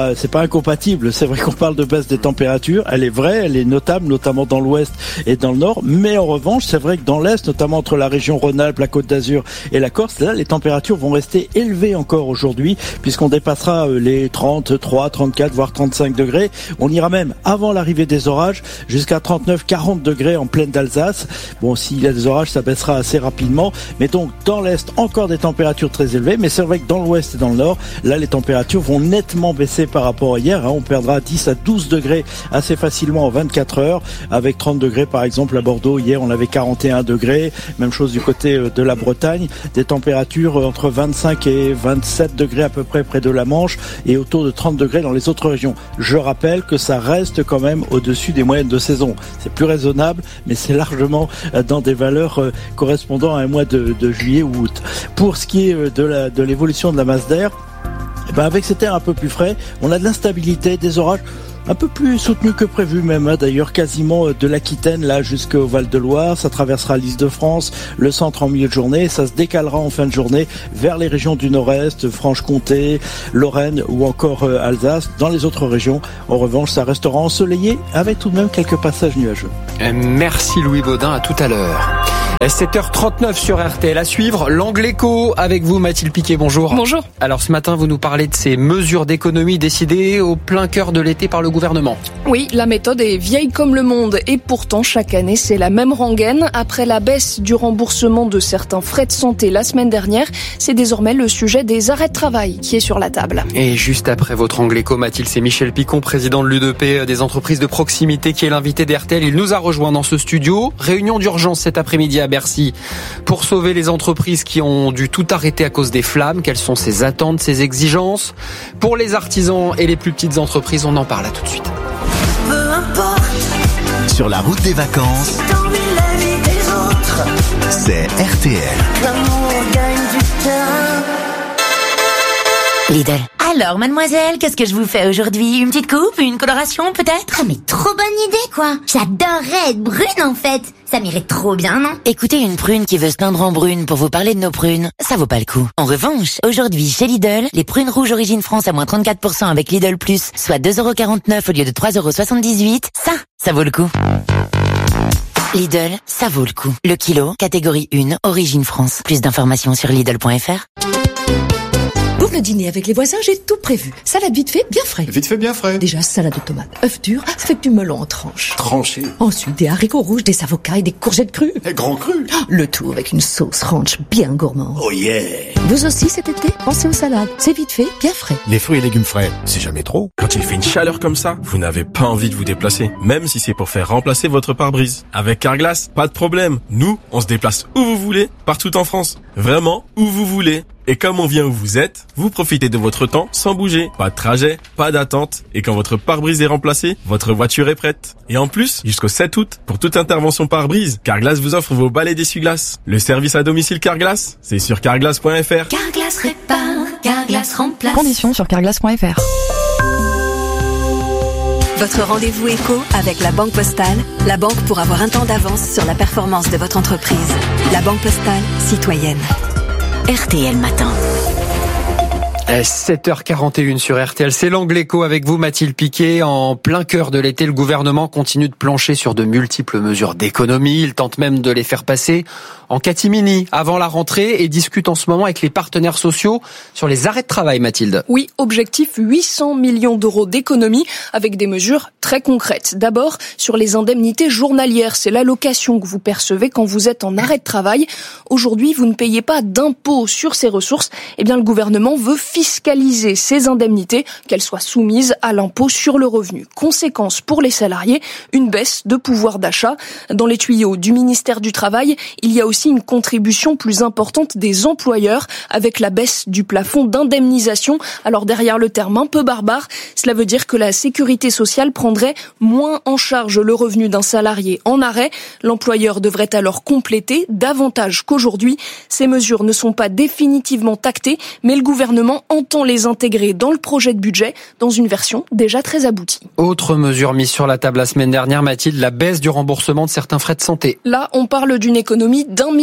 pas incompatible. C'est vrai qu'on parle de baisse des températures, elle est vraie, elle est notable, notamment dans l'ouest et dans le nord, mais en revanche, c'est vrai que dans l'est, notamment entre la région Rhône-Alpes, la Côte d'Azur et la Corse, là, les températures vont rester élevées encore aujourd'hui, puisqu'on dépassera les 33, 34, voire 35 degrés. On ira même, avant l'arrivée des orages, jusqu'à 39, 40 degrés en plaine d'Alsace. Bon, s'il y a des orages, ça baissera assez rapidement, mais donc dans l'est, encore des températures très élevées, mais c'est vrai que dans l'ouest et dans le nord, là, les températures vont nettement baisser par rapport à hier. On perdra 10 à 12 degrés assez facilement en 24 heures, avec 30 degrés par exemple à Bordeaux. Hier, on avait 41 degrés. Même chose du côté de la Bretagne. Des températures entre 25 et 27 degrés à peu près près de la Manche et autour de 30 degrés dans les autres régions. Je rappelle que ça reste quand même au-dessus des moyennes de saison. C'est plus raisonnable, mais c'est largement dans des valeurs correspondant à un mois de juillet ou août. Pour ce qui est de l'évolution de la masse d'air, avec cet air un peu plus frais, on a de l'instabilité, des orages un peu plus soutenus que prévu même, d'ailleurs quasiment de l'Aquitaine là jusqu'au Val-de-Loire. Ça traversera l'Île-de-France, le centre en milieu de journée, et ça se décalera en fin de journée vers les régions du nord-est, Franche-Comté, Lorraine ou encore Alsace. Dans les autres régions, en revanche, ça restera ensoleillé avec tout de même quelques passages nuageux. Merci Louis Baudin, à tout à l'heure. 7h39 sur RTL à suivre. L'Angle Écho avec vous, Mathilde Piquet, bonjour. Bonjour. Alors ce matin, vous nous parlez de ces mesures d'économie décidées au plein cœur de l'été par le gouvernement. Oui, la méthode est vieille comme le monde et pourtant chaque année c'est la même rengaine. Après la baisse du remboursement de certains frais de santé la semaine dernière, c'est désormais le sujet des arrêts de travail qui est sur la table. Et juste après votre Angle Écho, Mathilde, c'est Michel Picon, président de l'UDP des entreprises de proximité, qui est l'invité d'RTL. Il nous a rejoint dans ce studio. Réunion d'urgence cet après-midi à Bercy pour sauver les entreprises qui ont dû tout arrêter à cause des flammes. Quelles sont ses attentes, ses exigences? Pour les artisans et les plus petites entreprises, on en parle là tout de suite. Peu importe. Sur la route des vacances, Tant mieux la vie des autres. c'est RTL. L'amour gagne du terrain. Lidl. Alors, mademoiselle, qu'est-ce que je vous fais aujourd'hui? Une petite coupe? Une coloration, peut-être? Ah, mais trop bonne idée, quoi. J'adorerais être brune, en fait. Ça m'irait trop bien, non? Écoutez, une prune qui veut se peindre en brune pour vous parler de nos prunes, ça vaut pas le coup. En revanche, aujourd'hui, chez Lidl, les prunes rouges origine France à moins 34% avec Lidl Plus, soit 2,49€ au lieu de 3,78€, ça vaut le coup. Lidl, ça vaut le coup. Le kilo, catégorie 1, origine France. Plus d'informations sur Lidl.fr. Pour le dîner avec les voisins, j'ai tout prévu. Salade vite fait, bien frais. Vite fait, bien frais. Déjà, salade de tomates, œufs durs, avec du melon en tranches. Tranché. Ensuite, des haricots rouges, des avocats et des courgettes crues. Et grand cru. Le tout avec une sauce ranch bien gourmande. Oh yeah. Vous aussi, cet été, pensez aux salades. C'est vite fait, bien frais. Les fruits et légumes frais, c'est jamais trop. Quand il fait une chaleur comme ça, vous n'avez pas envie de vous déplacer, même si c'est pour faire remplacer votre pare-brise. Avec Carglass, pas de problème. Nous, on se déplace où vous voulez, partout en France. Vraiment, où vous voulez. Et comme on vient où vous êtes, vous profitez de votre temps sans bouger. Pas de trajet, pas d'attente. Et quand votre pare-brise est remplacé, votre voiture est prête. Et en plus, jusqu'au 7 août, pour toute intervention pare-brise, Carglass vous offre vos balais d'essuie-glace. Le service à domicile Carglass, c'est sur carglass.fr. Carglass répare, Carglass remplace. Conditions sur carglass.fr. Votre rendez-vous éco avec la Banque Postale, la banque pour avoir un temps d'avance sur la performance de votre entreprise. La Banque Postale, citoyenne. RTL Matin. 7h41 sur RTL, c'est l'Angle Écho avec vous, Mathilde Piquet. En plein cœur de l'été, le gouvernement continue de plancher sur de multiples mesures d'économie. Il tente même de les faire passer en catimini avant la rentrée et discute en ce moment avec les partenaires sociaux sur les arrêts de travail, Mathilde. Oui, objectif 800 millions d'euros d'économie avec des mesures très concrètes. D'abord, sur les indemnités journalières, c'est l'allocation que vous percevez quand vous êtes en arrêt de travail. Aujourd'hui, vous ne payez pas d'impôt sur ces ressources. Eh bien, le gouvernement veut fiscaliser ces indemnités, qu'elles soient soumises à l'impôt sur le revenu. Conséquence pour les salariés, une baisse de pouvoir d'achat. Dans les tuyaux du ministère du Travail, il y a aussi une contribution plus importante des employeurs avec la baisse du plafond d'indemnisation. Alors derrière le terme un peu barbare, cela veut dire que la sécurité sociale prendrait moins en charge le revenu d'un salarié en arrêt. L'employeur devrait alors compléter davantage qu'aujourd'hui. Ces mesures ne sont pas définitivement tactées, mais le gouvernement entend les intégrer dans le projet de budget dans une version déjà très aboutie. Autre mesure mise sur la table la semaine dernière, Mathilde, la baisse du remboursement de certains frais de santé. Là, on parle d'une économie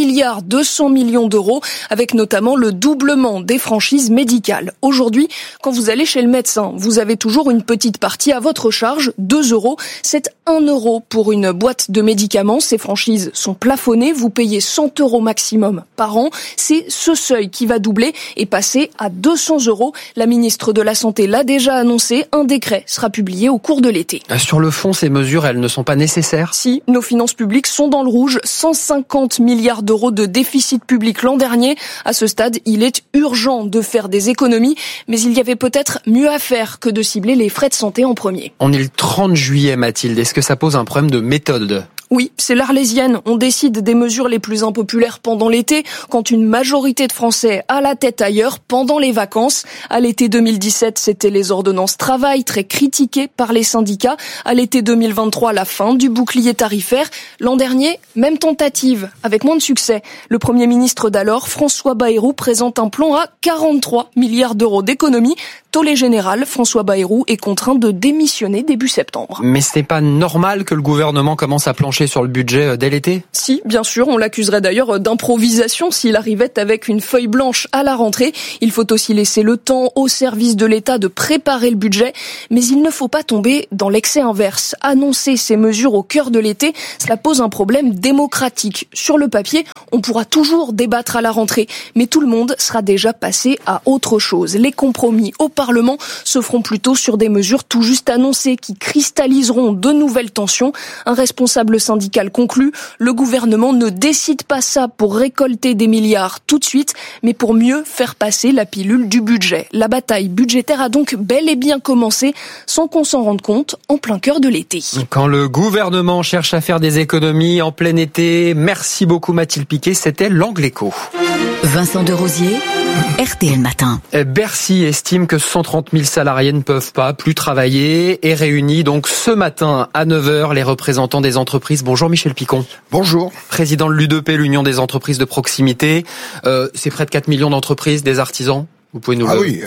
d'1,2 milliard d'euros, avec notamment le doublement des franchises médicales. Aujourd'hui, quand vous allez chez le médecin, vous avez toujours une petite partie à votre charge, 2 euros. C'est 1 euro pour une boîte de médicaments. Ces franchises sont plafonnées. Vous payez 100 euros maximum par an. C'est ce seuil qui va doubler et passer à 200 euros. La ministre de la Santé l'a déjà annoncé. Un décret sera publié au cours de l'été. Sur le fond, ces mesures, elles ne sont pas nécessaires? Si, nos finances publiques sont dans le rouge. 150 milliards d'euros de déficit public l'an dernier. À ce stade, il est urgent de faire des économies, mais il y avait peut-être mieux à faire que de cibler les frais de santé en premier. On est le 30 juillet, Mathilde. Est-ce que ça pose un problème de méthode? Oui, c'est l'Arlésienne. On décide des mesures les plus impopulaires pendant l'été, quand une majorité de Français a la tête ailleurs pendant les vacances. À l'été 2017, c'était les ordonnances travail, très critiquées par les syndicats. À l'été 2023, la fin du bouclier tarifaire. L'an dernier, même tentative, avec moins de succès. Le Premier ministre d'alors, François Bayrou, présente un plan à 43 milliards d'euros d'économies. Tollé général, François Bayrou est contraint de démissionner début septembre. Mais ce n'est pas normal que le gouvernement commence à plancher sur le budget dès l'été? Si, bien sûr, on l'accuserait d'ailleurs d'improvisation s'il arrivait avec une feuille blanche à la rentrée. Il faut aussi laisser le temps au service de l'État de préparer le budget, mais il ne faut pas tomber dans l'excès inverse. Annoncer ces mesures au cœur de l'été, cela pose un problème démocratique. Sur le papier, on pourra toujours débattre à la rentrée, mais tout le monde sera déjà passé à autre chose. Les compromis au Parlement se feront plutôt sur des mesures tout juste annoncées qui cristalliseront de nouvelles tensions. Un responsable syndical conclut, le gouvernement ne décide pas ça pour récolter des milliards tout de suite, mais pour mieux faire passer la pilule du budget. La bataille budgétaire a donc bel et bien commencé sans qu'on s'en rende compte en plein cœur de l'été. Quand le gouvernement cherche à faire des économies en plein été, merci beaucoup Mathilde Piquet, c'était l'Angle Écho. Vincent Derosier, RTL Matin. Bercy estime que 130 000 salariés ne peuvent pas plus travailler et réunit donc ce matin à 9h les représentants des entreprises. Bonjour Michel Picon. Bonjour. Président de l'UDP, l'Union des entreprises de proximité. C'est près de 4 millions d'entreprises, des artisans. Vous pouvez nous oui,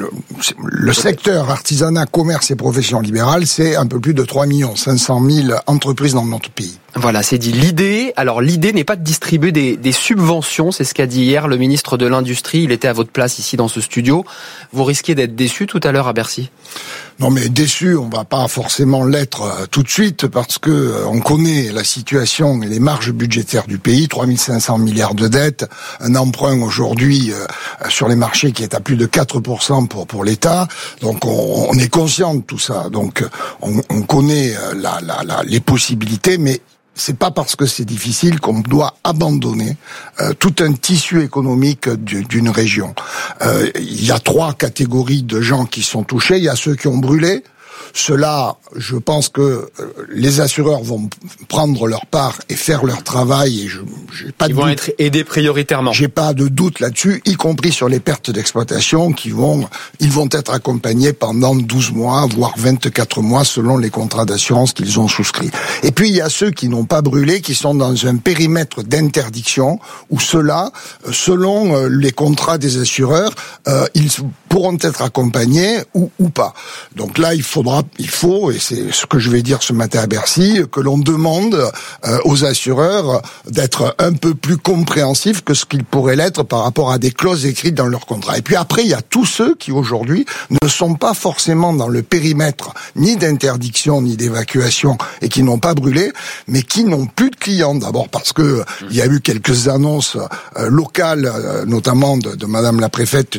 le secteur artisanat, commerce et professions libérales, c'est un peu plus de 3 500 000 entreprises dans notre pays. Voilà, c'est dit. L'idée n'est pas de distribuer des subventions, c'est ce qu'a dit hier le ministre de l'Industrie. Il était à votre place ici dans ce studio. Vous risquez d'être déçu tout à l'heure à Bercy? Non, mais déçu, on va pas forcément l'être tout de suite parce que on connaît la situation et les marges budgétaires du pays. 3 500 milliards de dettes, un emprunt aujourd'hui sur les marchés qui est à plus de 4% pour l'État. Donc on est conscient de tout ça. Donc on connaît les possibilités, mais c'est pas parce que c'est difficile qu'on doit abandonner tout un tissu économique d'une région. Il y a 3 catégories de gens qui sont touchés. Il y a ceux qui ont brûlé. Ceux-là, je pense que les assureurs vont prendre leur part et faire leur travail. Et ils vont être aidés prioritairement. J'ai pas de doute là-dessus, y compris sur les pertes d'exploitation ils vont être accompagnés pendant 12 mois, voire 24 mois selon les contrats d'assurance qu'ils ont souscrits. Et puis il y a ceux qui n'ont pas brûlé, qui sont dans un périmètre d'interdiction où ceux-là, selon les contrats des assureurs, ils pourront être accompagnés ou pas. Donc là, il faut, et c'est ce que je vais dire ce matin à Bercy, que l'on demande aux assureurs d'être un peu plus compréhensifs que ce qu'ils pourraient l'être par rapport à des clauses écrites dans leur contrat. Et puis après, il y a tous ceux qui aujourd'hui ne sont pas forcément dans le périmètre ni d'interdiction ni d'évacuation et qui n'ont pas brûlé, mais qui n'ont plus de clients. D'abord parce que il y a eu quelques annonces locales, notamment de Madame la préfète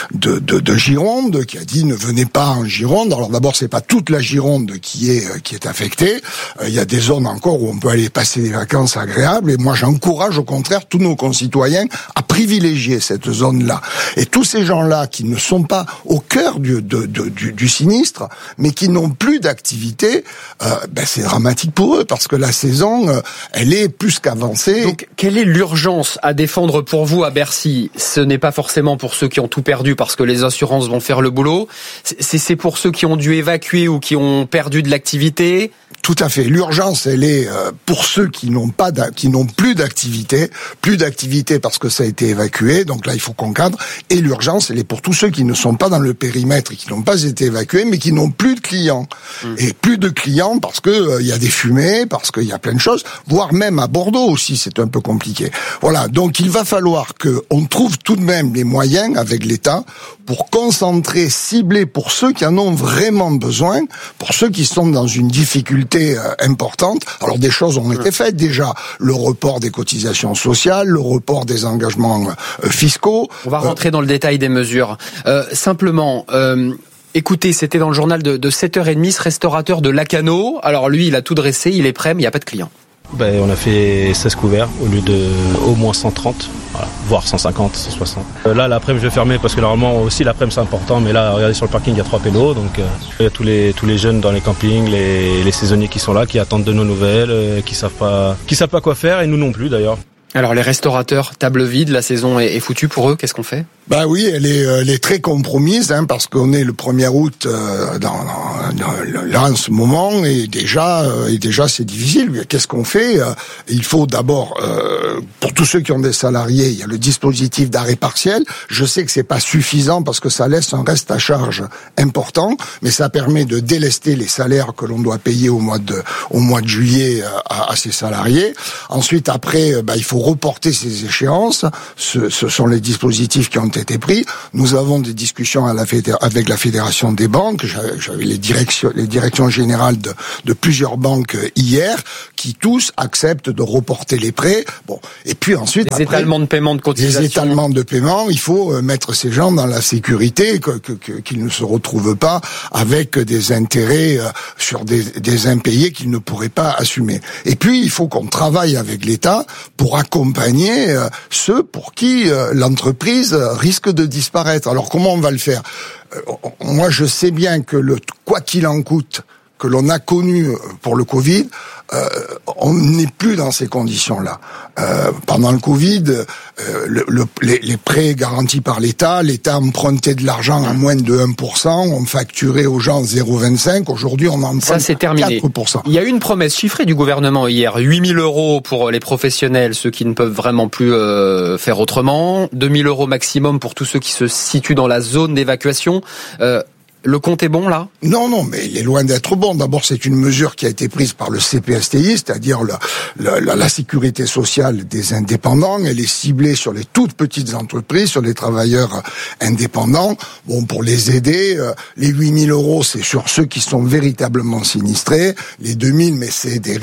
de Gironde, qui a dit ne venez pas en Gironde. Alors d'abord, c'est pas toute la Gironde qui est affectée. Il y a des zones encore où on peut aller passer des vacances agréables. Et moi, j'encourage au contraire tous nos concitoyens à privilégier cette zone-là. Et tous ces gens-là qui ne sont pas au cœur du sinistre, mais qui n'ont plus d'activité, c'est dramatique pour eux parce que la saison, elle est plus qu'avancée. Donc, quelle est l'urgence à défendre pour vous à Bercy? Ce n'est pas forcément pour ceux qui ont tout perdu parce que les assurances vont faire le boulot. C'est pour ceux qui ont dû évacuer ou qui ont perdu de l'activité. Tout à fait. L'urgence, elle est pour ceux qui n'ont plus d'activité parce que ça a été évacué. Donc là, il faut qu'on cadre. Et l'urgence, elle est pour tous ceux qui ne sont pas dans le périmètre et qui n'ont pas été évacués, mais qui n'ont plus de clients. Et plus de clients parce que il y a des fumées, parce qu'il y a plein de choses, voire même à Bordeaux aussi, c'est un peu compliqué. Voilà. Donc il va falloir que on trouve tout de même les moyens avec l'État pour concentrer, cibler pour ceux qui en ont vraiment besoin, pour ceux qui sont dans une difficulté importante. Alors des choses ont été faites déjà, le report des cotisations sociales, le report des engagements fiscaux. On va rentrer dans le détail des mesures. Simplement, écoutez, c'était dans le journal de 7h30, ce restaurateur de Lacanau. Alors lui, il a tout dressé, il est prêt, mais il n'y a pas de clients. On a fait 16 couverts au lieu de au moins 130, voilà, voire 150, 160. Là, l'après-midi, je vais fermer parce que normalement aussi l'après-midi c'est important, mais là, regardez sur le parking, il y a 3 pélos, donc il y a tous les jeunes dans les campings, les saisonniers qui sont là, qui attendent de nos nouvelles, qui savent pas quoi faire, et nous non plus d'ailleurs. Alors les restaurateurs, table vide, la saison est foutue pour eux, qu'est-ce qu'on fait ? Bah oui, elle est très compromise, parce qu'on est le 1er août là en ce moment, et déjà c'est difficile. Qu'est-ce qu'on fait ? Il faut d'abord, pour tous ceux qui ont des salariés, il y a le dispositif d'arrêt partiel. Je sais que c'est pas suffisant parce que ça laisse un reste à charge important, mais ça permet de délester les salaires que l'on doit payer au mois de juillet à ces salariés. Ensuite, après, il faut reporter ces échéances. Ce sont les dispositifs qui ont été pris. Nous avons des discussions avec la Fédération des banques. J'avais les directions générales de plusieurs banques hier, qui tous acceptent de reporter les prêts. Bon, et puis ensuite les étalements de paiement de cotisation. Les étalements de paiement, il faut mettre ces gens dans la sécurité, qu'ils ne se retrouvent pas avec des intérêts sur des impayés qu'ils ne pourraient pas assumer. Et puis il faut qu'on travaille avec l'État pour accompagner ceux pour qui l'entreprise risque de disparaître. Alors comment on va le faire ? Moi je sais bien que le quoi qu'il en coûte que l'on a connu pour le Covid, on n'est plus dans ces conditions-là. Pendant le Covid, les prêts garantis par l'État empruntait de l'argent à moins de 1%, on facturait aux gens 0,25, aujourd'hui on emprunte ça, c'est terminé. 4%. Il y a eu une promesse chiffrée du gouvernement hier, 8 000 € pour les professionnels, ceux qui ne peuvent vraiment plus faire autrement, 2 000 € maximum pour tous ceux qui se situent dans la zone d'évacuation. Le compte est bon, là ? Non, mais il est loin d'être bon. D'abord, c'est une mesure qui a été prise par le CPSTI, c'est-à-dire la sécurité sociale des indépendants. Elle est ciblée sur les toutes petites entreprises, sur les travailleurs indépendants. Bon, pour les aider, les 8 000 €, c'est sur ceux qui sont véritablement sinistrés. Les 2 000, mais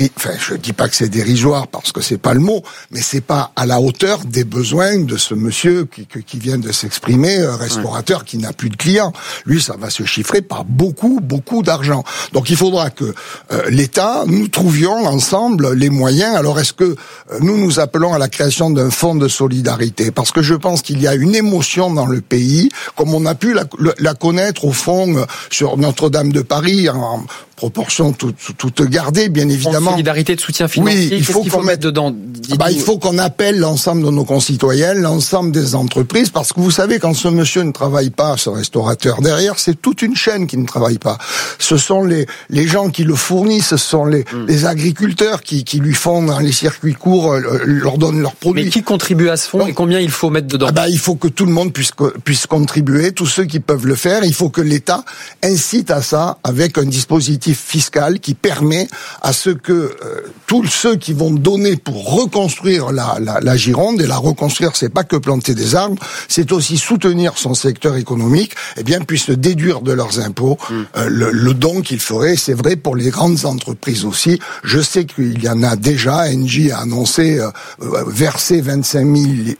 je dis pas que c'est dérisoire parce que c'est pas le mot, mais c'est pas à la hauteur des besoins de ce monsieur qui vient de s'exprimer, restaurateur qui n'a plus de clients. Lui, ça va se chiffré par beaucoup d'argent. Donc il faudra que l'État, nous trouvions ensemble les moyens. Alors est-ce que nous appelons à la création d'un fonds de solidarité ? Parce que je pense qu'il y a une émotion dans le pays, comme on a pu la connaître au fond sur Notre-Dame de Paris, en proportion toute gardée, bien évidemment. Solidarité de soutien financier. Oui, il faut qu'on mette dedans. Il faut qu'on appelle l'ensemble de nos concitoyens, l'ensemble des entreprises, parce que vous savez, quand ce monsieur ne travaille pas, ce restaurateur, derrière, c'est toute une chaîne qui ne travaille pas. Ce sont les gens qui le fournissent, ce sont les agriculteurs qui lui font dans les circuits courts, leur donnent leurs produits. Mais qui contribue à ce fonds et combien il faut mettre dedans ? Il faut que tout le monde puisse contribuer, tous ceux qui peuvent le faire. Il faut que l'État incite à ça avec un dispositif fiscal qui permet à ce que tous ceux qui vont donner pour reconstruire la Gironde, et la reconstruire, c'est pas que planter des arbres, c'est aussi soutenir son secteur économique, puissent déduire de leurs impôts le don qu'ils feraient. C'est vrai pour les grandes entreprises aussi. Je sais qu'il y en a déjà. Engie a annoncé verser 25 000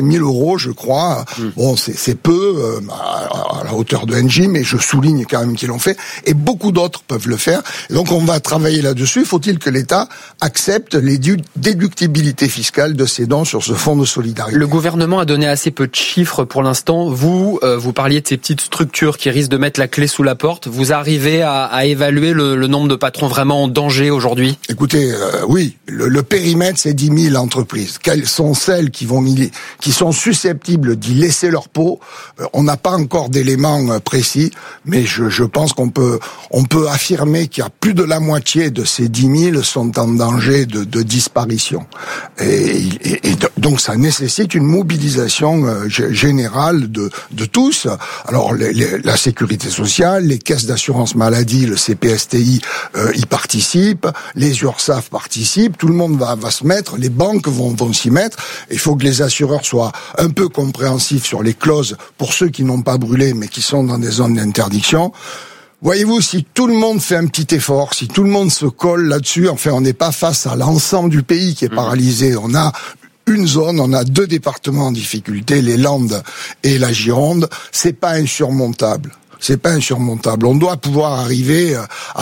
€, je crois. Bon, c'est peu à la hauteur de Engie, mais je souligne quand même qu'ils l'ont fait. Et beaucoup d'autres peuvent le faire. Et donc on va travailler là-dessus. Faut-il que l'État accepte les déductibilités fiscales de ces dons sur ce fonds de solidarité? Le gouvernement a donné assez peu de chiffres pour l'instant. Vous parliez de ces petites structures qui risquent de mettre la clé sous la porte. Vous arrivez à évaluer le nombre de patrons vraiment en danger aujourd'hui? Écoutez, oui, le périmètre, c'est 10 000 entreprises. Quelles sont celles qui sont susceptibles d'y laisser leur peau? On n'a pas encore d'éléments précis, mais je pense qu'on peut affirmer qu'il y a plus de la moitié de ces 10 000 sont en danger de disparition. Et donc ça nécessite une mobilisation générale de tous. Alors la sécurité sociale, les caisses d'assurance maladie, le CPSTI y participent, les URSSAF participent, tout le monde va se mettre, les banques vont s'y mettre. Il faut que les assureurs soient un peu compréhensifs sur les clauses pour ceux qui n'ont pas brûlé mais qui sont dans des zones d'interdiction. Voyez-vous, si tout le monde fait un petit effort, si tout le monde se colle là-dessus, enfin on n'est pas face à l'ensemble du pays qui est paralysé. On a une zone, on a 2 départements en difficulté, les Landes et la Gironde, c'est pas insurmontable. C'est pas insurmontable. On doit pouvoir arriver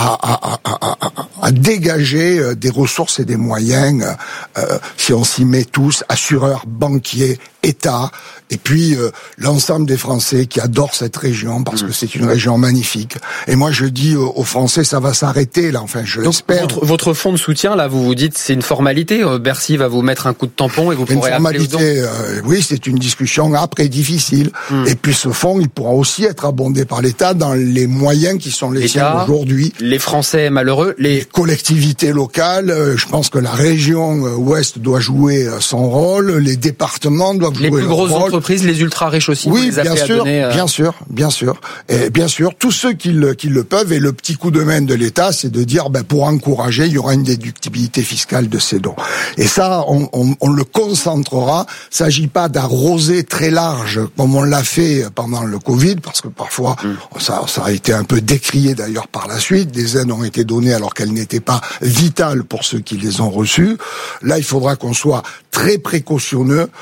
à dégager des ressources et des moyens si on s'y met tous, assureurs, banquiers, État, et puis l'ensemble des Français qui adorent cette région parce que c'est une région magnifique. Et moi je dis aux Français, ça va s'arrêter là, enfin je l'espère. Votre fonds de soutien là, vous dites c'est une formalité, Bercy va vous mettre un coup de tampon et vous pourrez appeler aux dons. Oui, c'est une discussion après difficile. Et puis ce fonds, il pourra aussi être abondé par l'État dans les moyens qui sont les siens aujourd'hui. Les Français malheureux, les collectivités locales, je pense que la région ouest doit jouer son rôle, les départements doivent les plus grosses entreprises, les ultra riches aussi. Oui, bien sûr. Et bien sûr, tous ceux qui le peuvent. Et le petit coup de main de l'État, c'est de dire, pour encourager, il y aura une déductibilité fiscale de ces dons. Et ça, on le concentrera. Il s'agit pas d'arroser très large comme on l'a fait pendant le Covid, parce que parfois ça a été un peu décrié d'ailleurs par la suite. Des aides ont été données alors qu'elles n'étaient pas vitales pour ceux qui les ont reçues. Là, il faudra qu'on soit très précautionneux